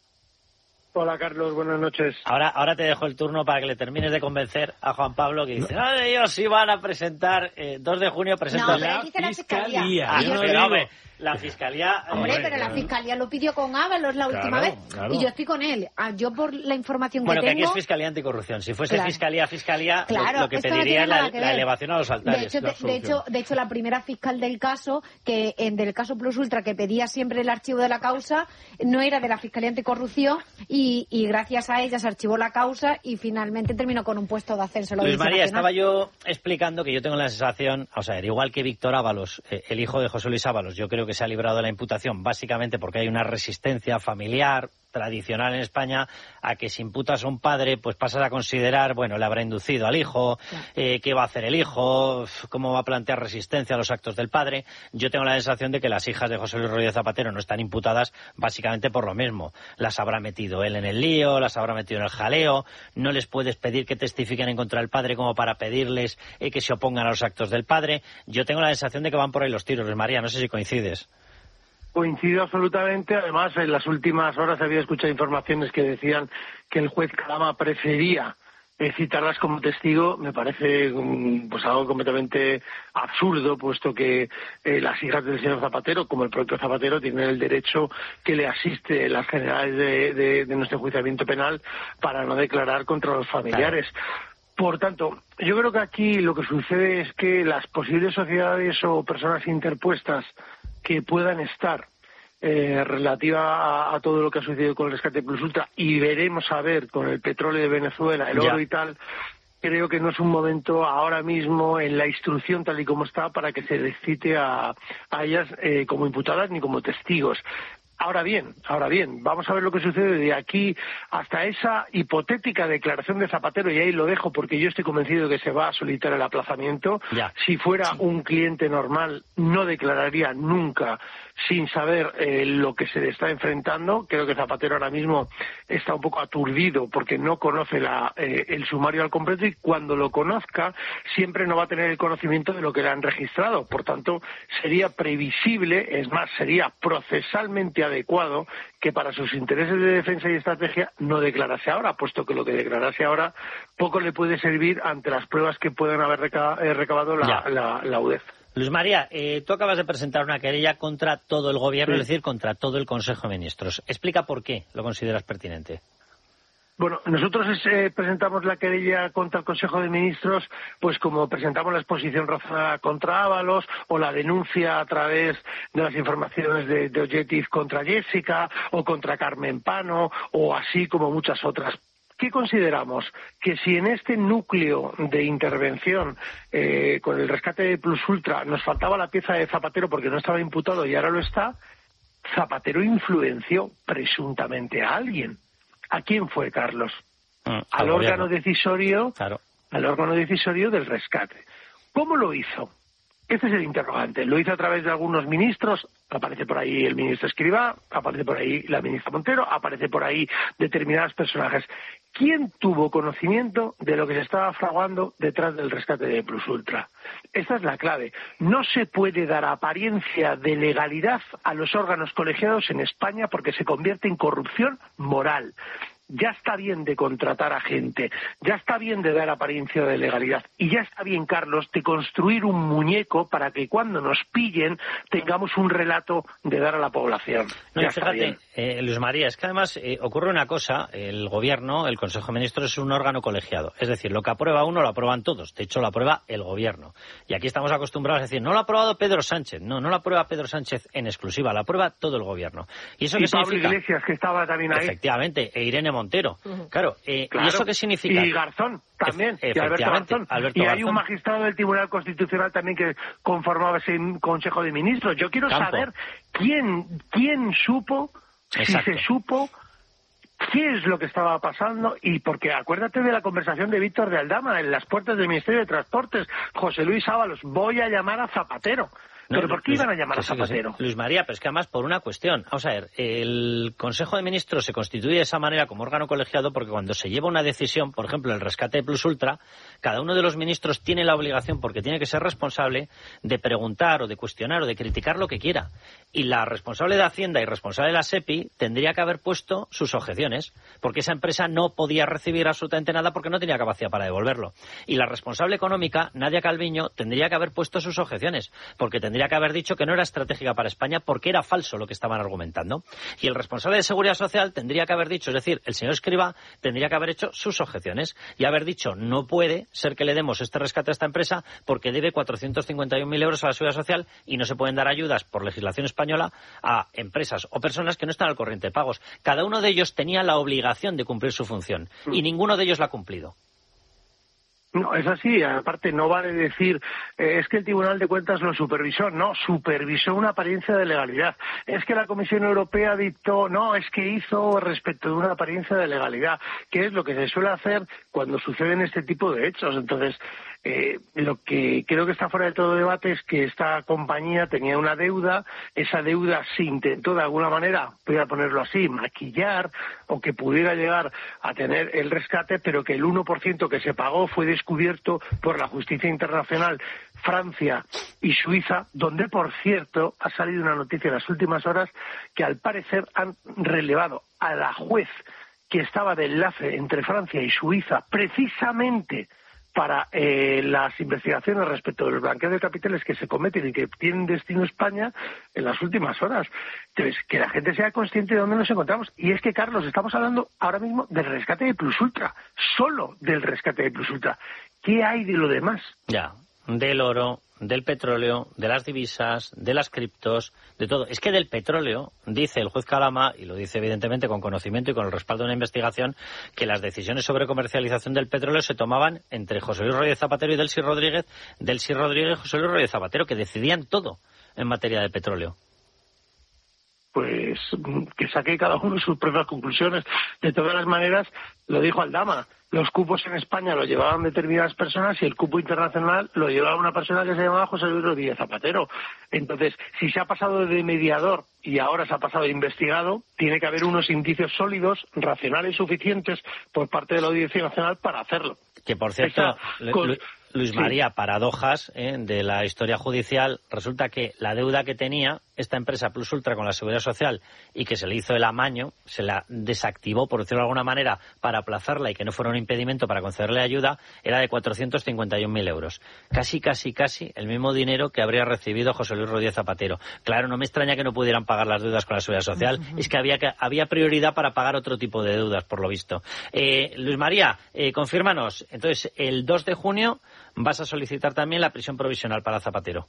Speaker 3: Hola, Carlos, buenas noches.
Speaker 1: Ahora, ahora te dejo el turno para que le termines de convencer a Juan Pablo, que dice, no, ellos sí van a presentar, eh, dos de junio presentan
Speaker 2: No, pero
Speaker 1: la
Speaker 2: dice la Fiscalía.
Speaker 1: Ah,
Speaker 2: Y yo
Speaker 1: no,
Speaker 2: digo-
Speaker 1: pero, hombre, la Fiscalía...
Speaker 2: Hombre,
Speaker 1: eh,
Speaker 2: pero la Fiscalía lo pidió con Ábalos la
Speaker 1: Claro,
Speaker 2: última vez
Speaker 1: claro.
Speaker 2: y yo estoy con él. Ah, Yo por la información
Speaker 1: Bueno,
Speaker 2: que
Speaker 1: que aquí
Speaker 2: tengo...
Speaker 1: es Fiscalía Anticorrupción. Si fuese
Speaker 2: Claro.
Speaker 1: Fiscalía, Fiscalía, lo-
Speaker 2: Claro,
Speaker 1: lo que
Speaker 2: esto no
Speaker 1: pediría
Speaker 2: tiene
Speaker 1: es la,
Speaker 2: nada que
Speaker 1: la
Speaker 2: ver.
Speaker 1: elevación a los altares.
Speaker 2: De hecho,
Speaker 1: la
Speaker 2: de, de
Speaker 1: absolución.
Speaker 2: hecho, de hecho, la primera fiscal del caso, que en del caso Plus Ultra, que pedía siempre el archivo de la causa, no era de la Fiscalía Anticorrupción y, y gracias a ella se archivó la causa y finalmente terminó con un puesto de ascenso. La
Speaker 1: Luis
Speaker 2: Audiencia
Speaker 1: María,
Speaker 2: Nacional.
Speaker 1: estaba yo explicando que yo tengo la sensación, o sea, igual que Víctor Ábalos, eh, el hijo de José Luis Ábalos, yo creo que se ha librado de la imputación básicamente porque hay una resistencia familiar tradicional en España a que si imputas a un padre, pues pasas a considerar, bueno, le habrá inducido al hijo, eh, qué va a hacer el hijo, cómo va a plantear resistencia a los actos del padre. Yo tengo la sensación de que las hijas de José Luis Rodríguez Zapatero no están imputadas básicamente por lo mismo. Las habrá metido él en el lío, las habrá metido en el jaleo, no les puedes pedir que testifiquen en contra del padre como para pedirles eh, que se opongan a los actos del padre. Yo tengo la sensación de que van por ahí los tiros, Luis María, no sé si coincides.
Speaker 3: Coincido absolutamente. Además, en las últimas horas había escuchado informaciones que decían que el juez Calama prefería eh, citarlas como testigo. Me parece um, pues algo completamente absurdo, puesto que eh, las hijas del señor Zapatero, como el propio Zapatero, tienen el derecho que le asiste en las generales de, de, de nuestro enjuiciamiento penal para no declarar contra los familiares. Por tanto, yo creo que aquí lo que sucede es que las posibles sociedades o personas interpuestas que puedan estar eh, relativa a, a todo lo que ha sucedido con el rescate Plus Ultra y veremos a ver con el petróleo de Venezuela, el
Speaker 1: Ya.
Speaker 3: oro y tal, creo que no es un momento ahora mismo en la instrucción tal y como está para que se les cite a, a ellas eh, como imputadas ni como testigos. Ahora bien, ahora bien, vamos a ver lo que sucede de aquí hasta esa hipotética declaración de Zapatero, y ahí lo dejo porque yo estoy convencido de que se va a solicitar el aplazamiento.
Speaker 1: Ya.
Speaker 3: Si fuera un cliente normal, no declararía nunca sin saber eh, lo que se le está enfrentando. Creo que Zapatero ahora mismo está un poco aturdido porque no conoce la, eh, el sumario al completo, y cuando lo conozca siempre no va a tener el conocimiento de lo que le han registrado. Por tanto, sería previsible, es más, sería procesalmente adecuado que para sus intereses de defensa y estrategia no declarase ahora, puesto que lo que declarase ahora poco le puede servir ante las pruebas que puedan haber reca eh, recabado la, la, la U D E F.
Speaker 1: Luis María, eh, tú acabas de presentar una querella contra todo el Gobierno, sí. Es decir, contra todo el Consejo de Ministros. Explica por qué lo consideras pertinente.
Speaker 3: Bueno, nosotros eh, presentamos la querella contra el Consejo de Ministros, pues como presentamos la exposición razonada contra Ábalos, o la denuncia a través de las informaciones de, de Objective contra Jessica, o contra Carmen Pano, o así como muchas otras. ¿Qué consideramos? Que si en este núcleo de intervención eh, con el rescate de Plus Ultra nos faltaba la pieza de Zapatero porque no estaba imputado y ahora lo está, Zapatero influenció presuntamente a alguien. ¿A quién fue, Carlos? Mm, al, al órgano decisorio, claro. al órgano decisorio del rescate. ¿Cómo lo hizo? Este es el interrogante. Lo hizo a través de algunos ministros, aparece por ahí el ministro Escrivá, aparece por ahí la ministra Montero, aparece por ahí determinados personajes. ¿Quién tuvo conocimiento de lo que se estaba fraguando detrás del rescate de Plus Ultra? Esta es la clave. No se puede dar apariencia de legalidad a los órganos colegiados en España porque se convierte en corrupción moral. Ya está bien de contratar a gente, ya está bien de dar apariencia de legalidad y ya está bien, Carlos, de construir un muñeco para que cuando nos pillen tengamos un relato de dar a la población.
Speaker 1: No,
Speaker 3: ya
Speaker 1: fíjate, eh, Luis María, es que además eh, ocurre una cosa, el Gobierno, el Consejo de Ministros es un órgano colegiado, es decir, lo que aprueba uno lo aprueban todos, de hecho lo aprueba el Gobierno. Y aquí estamos acostumbrados a decir, no lo ha aprobado Pedro Sánchez, no, no lo aprueba Pedro Sánchez en exclusiva, lo aprueba todo el Gobierno. ¿Y eso
Speaker 3: y
Speaker 1: qué
Speaker 3: Pablo
Speaker 1: significa?
Speaker 3: Iglesias, que estaba también ahí.
Speaker 1: Efectivamente, e Irene Montero. Uh-huh. Claro, eh,
Speaker 3: claro,
Speaker 1: ¿y eso qué significa?
Speaker 3: Y Garzón también,
Speaker 1: e-
Speaker 3: y Alberto Garzón.
Speaker 1: Alberto
Speaker 3: y hay
Speaker 1: Garzón.
Speaker 3: un magistrado del Tribunal Constitucional también que conformaba ese Consejo de Ministros. Yo quiero
Speaker 1: Campo.
Speaker 3: saber quién, quién supo,
Speaker 1: Exacto.
Speaker 3: si se supo, qué es lo que estaba pasando, y porque acuérdate de la conversación de Víctor de Aldama en las puertas del Ministerio de Transportes. José Luis Ábalos, voy a llamar a Zapatero.
Speaker 1: No,
Speaker 3: ¿Pero por qué
Speaker 1: Luis,
Speaker 3: iban a llamar a Zapatero?
Speaker 1: Sí, sí. Luis María, pero es que además por una cuestión. Vamos a ver, el Consejo de Ministros se constituye de esa manera como órgano colegiado porque cuando se lleva una decisión, por ejemplo, el rescate de Plus Ultra, cada uno de los ministros tiene la obligación, porque tiene que ser responsable, de preguntar o de cuestionar o de criticar lo que quiera. Y la responsable de Hacienda y responsable de la SEPI tendría que haber puesto sus objeciones, porque esa empresa no podía recibir absolutamente nada porque no tenía capacidad para devolverlo. Y la responsable económica, Nadia Calviño, tendría que haber puesto sus objeciones, porque tendría que haber dicho que no era estratégica para España porque era falso lo que estaban argumentando. Y el responsable de Seguridad Social tendría que haber dicho, es decir, el señor Escrivá tendría que haber hecho sus objeciones y haber dicho, no puede ser que le demos este rescate a esta empresa porque debe cuatrocientos cincuenta y un mil euros a la Seguridad Social y no se pueden dar ayudas por legislación española a empresas o personas que no están al corriente de pagos. Cada uno de ellos tenía la obligación de cumplir su función y ninguno de ellos la ha cumplido.
Speaker 3: No, es así. Aparte, no vale decir, eh, es que el Tribunal de Cuentas lo supervisó. No, supervisó una apariencia de legalidad. Es que la Comisión Europea dictó, no, es que hizo respecto de una apariencia de legalidad, que es lo que se suele hacer cuando suceden este tipo de hechos. Entonces, eh, lo que creo que está fuera de todo debate es que esta compañía tenía una deuda, esa deuda se intentó de alguna manera, voy a ponerlo así, maquillar, o que pudiera llegar a tener el rescate, pero que el uno por ciento que se pagó fue descubierto por la justicia internacional, Francia y Suiza, donde, por cierto, ha salido una noticia en las últimas horas que al parecer han relevado a la juez que estaba de enlace entre Francia y Suiza precisamente para eh, las investigaciones respecto de los blanqueos de capitales que se cometen y que tienen destino a España en las últimas horas. Entonces, que la gente sea consciente de dónde nos encontramos. Y es que, Carlos, estamos hablando ahora mismo del rescate de Plus Ultra, solo del rescate de Plus Ultra. ¿Qué hay de lo demás?
Speaker 1: Ya. del oro, del petróleo, de las divisas, de las criptos, de todo. Es que del petróleo, dice el juez Calama, y lo dice evidentemente con conocimiento y con el respaldo de una investigación, que las decisiones sobre comercialización del petróleo se tomaban entre José Luis Rodríguez Zapatero y Delcy Rodríguez, Delcy Rodríguez y José Luis Rodríguez Zapatero, que decidían todo en materia de petróleo.
Speaker 3: Pues que saque cada uno sus propias conclusiones. De todas las maneras, lo dijo Aldama, los cupos en España lo llevaban determinadas personas y el cupo internacional lo llevaba una persona que se llamaba José Luis Rodríguez Zapatero. Entonces, si se ha pasado de mediador y ahora se ha pasado de investigado, tiene que haber unos indicios sólidos, racionales y suficientes por parte de la Audiencia Nacional para hacerlo.
Speaker 1: Que, por cierto, Esa, con... Luis María, sí. paradojas ¿eh? de la historia judicial. Resulta que la deuda que tenía esta empresa Plus Ultra con la Seguridad Social y que se le hizo el amaño, se la desactivó, por decirlo de alguna manera, para aplazarla y que no fuera un impedimento para concederle ayuda, era de cuatrocientos cincuenta y un mil euros. Casi, casi, casi el mismo dinero que habría recibido José Luis Rodríguez Zapatero. Claro, no me extraña que no pudieran pagar las deudas con la Seguridad Social. Uh-huh. Es que había, que había prioridad para pagar otro tipo de deudas, por lo visto. Eh, Luis María, eh, confírmanos. Entonces, el dos de junio vas a solicitar también la prisión provisional para Zapatero.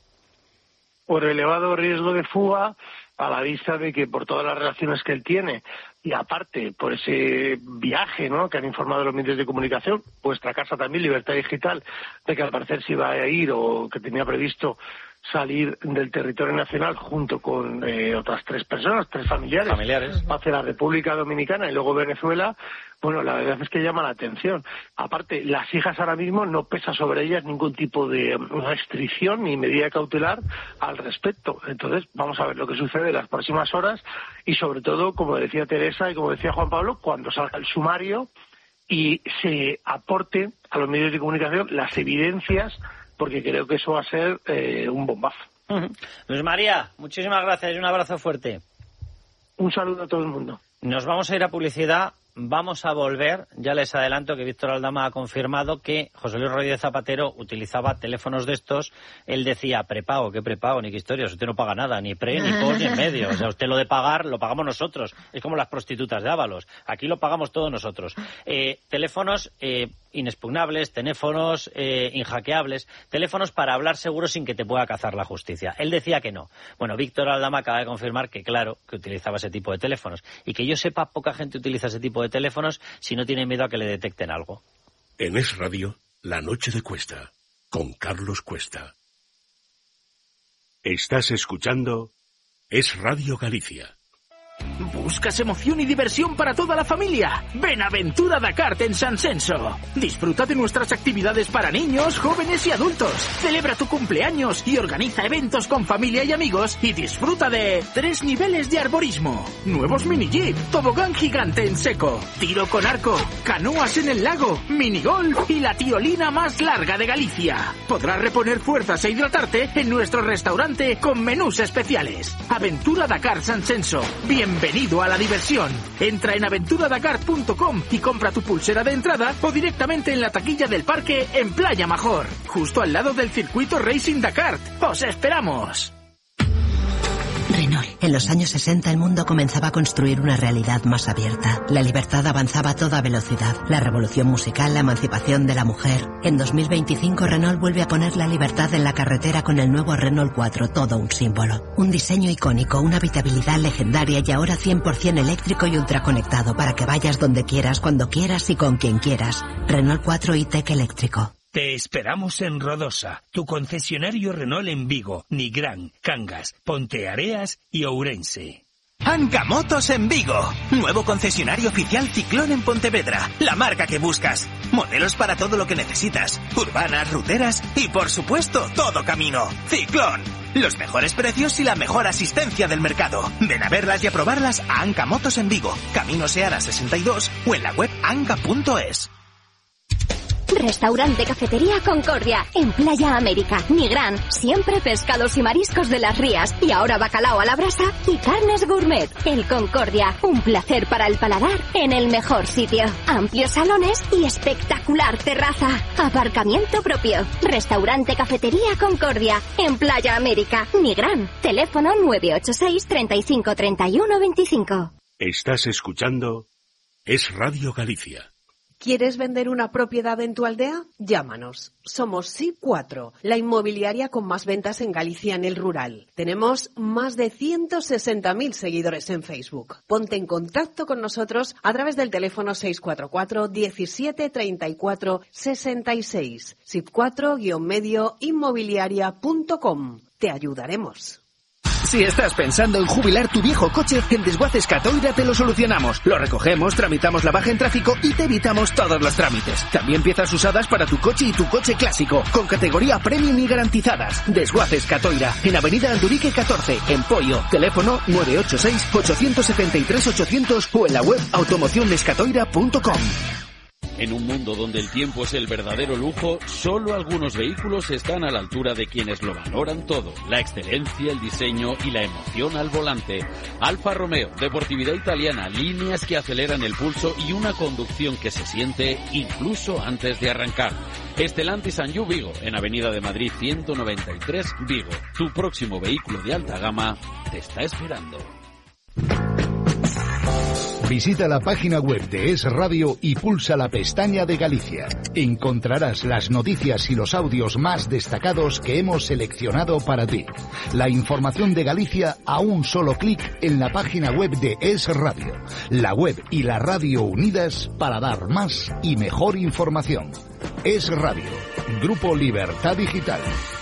Speaker 3: Por elevado riesgo de fuga, a la vista de que por todas las relaciones que él tiene, y aparte por ese viaje, ¿no?, que han informado los medios de comunicación, vuestra casa también, Libertad Digital, de que al parecer se iba a ir o que tenía previsto salir del territorio nacional junto con eh, otras tres personas, tres familiares,
Speaker 1: familiares,
Speaker 3: hacia la República Dominicana y luego Venezuela. Bueno, la verdad es que llama la atención. Aparte, las hijas ahora mismo no pesa sobre ellas ningún tipo de restricción ni medida cautelar al respecto. Entonces, vamos a ver lo que sucede en las próximas horas y, sobre todo, como decía Teresa y como decía Juan Pablo, cuando salga el sumario y se aporte a los medios de comunicación las evidencias, porque creo que eso va a ser eh, un bombazo.
Speaker 1: Uh-huh. Luis María, muchísimas gracias y un abrazo fuerte.
Speaker 3: Un saludo a todo el mundo.
Speaker 1: Nos vamos a ir a publicidad. Vamos a volver. Ya les adelanto que Víctor Aldama ha confirmado que José Luis Rodríguez Zapatero utilizaba teléfonos de estos. Él decía, prepago, ¿qué prepago? Ni qué historias. Usted no paga nada, ni pre, ni post, ni en medio. O sea, usted lo de pagar lo pagamos nosotros. Es como las prostitutas de Ábalos. Aquí lo pagamos todos nosotros. Eh, teléfonos eh, inexpugnables, teléfonos eh, inhackeables, teléfonos para hablar seguro sin que te pueda cazar la justicia. Él decía que no. Bueno, Víctor Aldama acaba de confirmar que claro, que utilizaba ese tipo de teléfonos. Y que yo sepa, poca gente utiliza ese tipo de teléfonos si no tiene miedo a que le detecten algo.
Speaker 6: En Es Radio, La Noche de Cuesta, con Carlos Cuesta. Estás escuchando Es Radio Galicia.
Speaker 4: ¿Buscas emoción y diversión para toda la familia? Ven a Aventura Dakar en San Censo. Disfruta de nuestras actividades para niños, jóvenes y adultos. Celebra tu cumpleaños y organiza eventos con familia y amigos y disfruta de tres niveles de arborismo, nuevos mini jeep, tobogán gigante en seco, tiro con arco, canoas en el lago, minigolf y la tiolina más larga de Galicia. Podrás reponer fuerzas e hidratarte en nuestro restaurante con menús especiales. Aventura Dakar San Censo. Bienvenido a la diversión. Entra en aventura dakar punto com y compra tu pulsera de entrada o directamente en la taquilla del parque en Playa Major, justo al lado del circuito Racing Dakar. ¡Os esperamos!
Speaker 5: Renault. En los años sesenta el mundo comenzaba a construir una realidad más abierta. La libertad avanzaba a toda velocidad. La revolución musical, la emancipación de la mujer. En dos mil veinticinco Renault vuelve a poner la libertad en la carretera con el nuevo Renault cuatro, todo un símbolo. Un diseño icónico, una habitabilidad legendaria y ahora cien por ciento eléctrico y ultraconectado para que vayas donde quieras, cuando quieras y con quien quieras. Renault cuatro e-Tech eléctrico.
Speaker 8: Te esperamos en Rodosa, tu concesionario Renault en Vigo, Nigrán, Cangas, Ponteareas y Ourense.
Speaker 10: Anca Motos en Vigo. Nuevo concesionario oficial Ciclón en Pontevedra. La marca que buscas. Modelos para todo lo que necesitas. Urbanas, ruteras y, por supuesto, todo camino. Ciclón. Los mejores precios y la mejor asistencia del mercado. Ven a verlas y a probarlas a Anca Motos en Vigo. Camino Seara sesenta y dos o en la web anca punto es.
Speaker 11: Restaurante Cafetería Concordia, en Playa América, Nigrán. Siempre pescados y mariscos de las rías. Y ahora bacalao a la brasa y carnes gourmet. El Concordia, un placer para el paladar en el mejor sitio. Amplios salones y espectacular terraza. Aparcamiento propio. Restaurante Cafetería Concordia, en Playa América, Nigrán. Teléfono nueve ocho seis, treinta y cinco, treinta y uno, veinticinco.
Speaker 6: Estás escuchando Es Radio Galicia.
Speaker 12: ¿Quieres vender una propiedad en tu aldea? Llámanos. Somos S I cuatro, la inmobiliaria con más ventas en Galicia en el rural. Tenemos más de ciento sesenta mil seguidores en Facebook. Ponte en contacto con nosotros a través del teléfono seis cuatro cuatro, diecisiete, treinta y cuatro, sesenta y seis. S I cuatro guion medio inmobiliaria punto com. Te ayudaremos.
Speaker 10: Si estás pensando en jubilar tu viejo coche, en Desguaces Catoira te lo solucionamos. Lo recogemos, tramitamos la baja en tráfico y te evitamos todos los trámites. También piezas usadas para tu coche y tu coche clásico, con categoría premium y garantizadas. Desguaces Catoira, en Avenida Andurique catorce, en Poio. Teléfono nueve ocho seis, ocho siete tres, ochocientos o en la web automocionescatoira punto com.
Speaker 13: En un mundo donde el tiempo es el verdadero lujo, solo algunos vehículos están a la altura de quienes lo valoran todo. La excelencia, el diseño y la emoción al volante. Alfa Romeo, deportividad italiana, líneas que aceleran el pulso y una conducción que se siente incluso antes de arrancar. Stellantis Sanyu Vigo, en Avenida de Madrid ciento noventa y tres, Vigo. Tu próximo vehículo de alta gama te está esperando.
Speaker 14: Visita la página web de Es Radio y pulsa la pestaña de Galicia. Encontrarás las noticias y los audios más destacados que hemos seleccionado para ti. La información de Galicia a un solo clic en la página web de Es Radio. La web y la radio unidas para dar más y mejor información. Es Radio, Grupo Libertad Digital.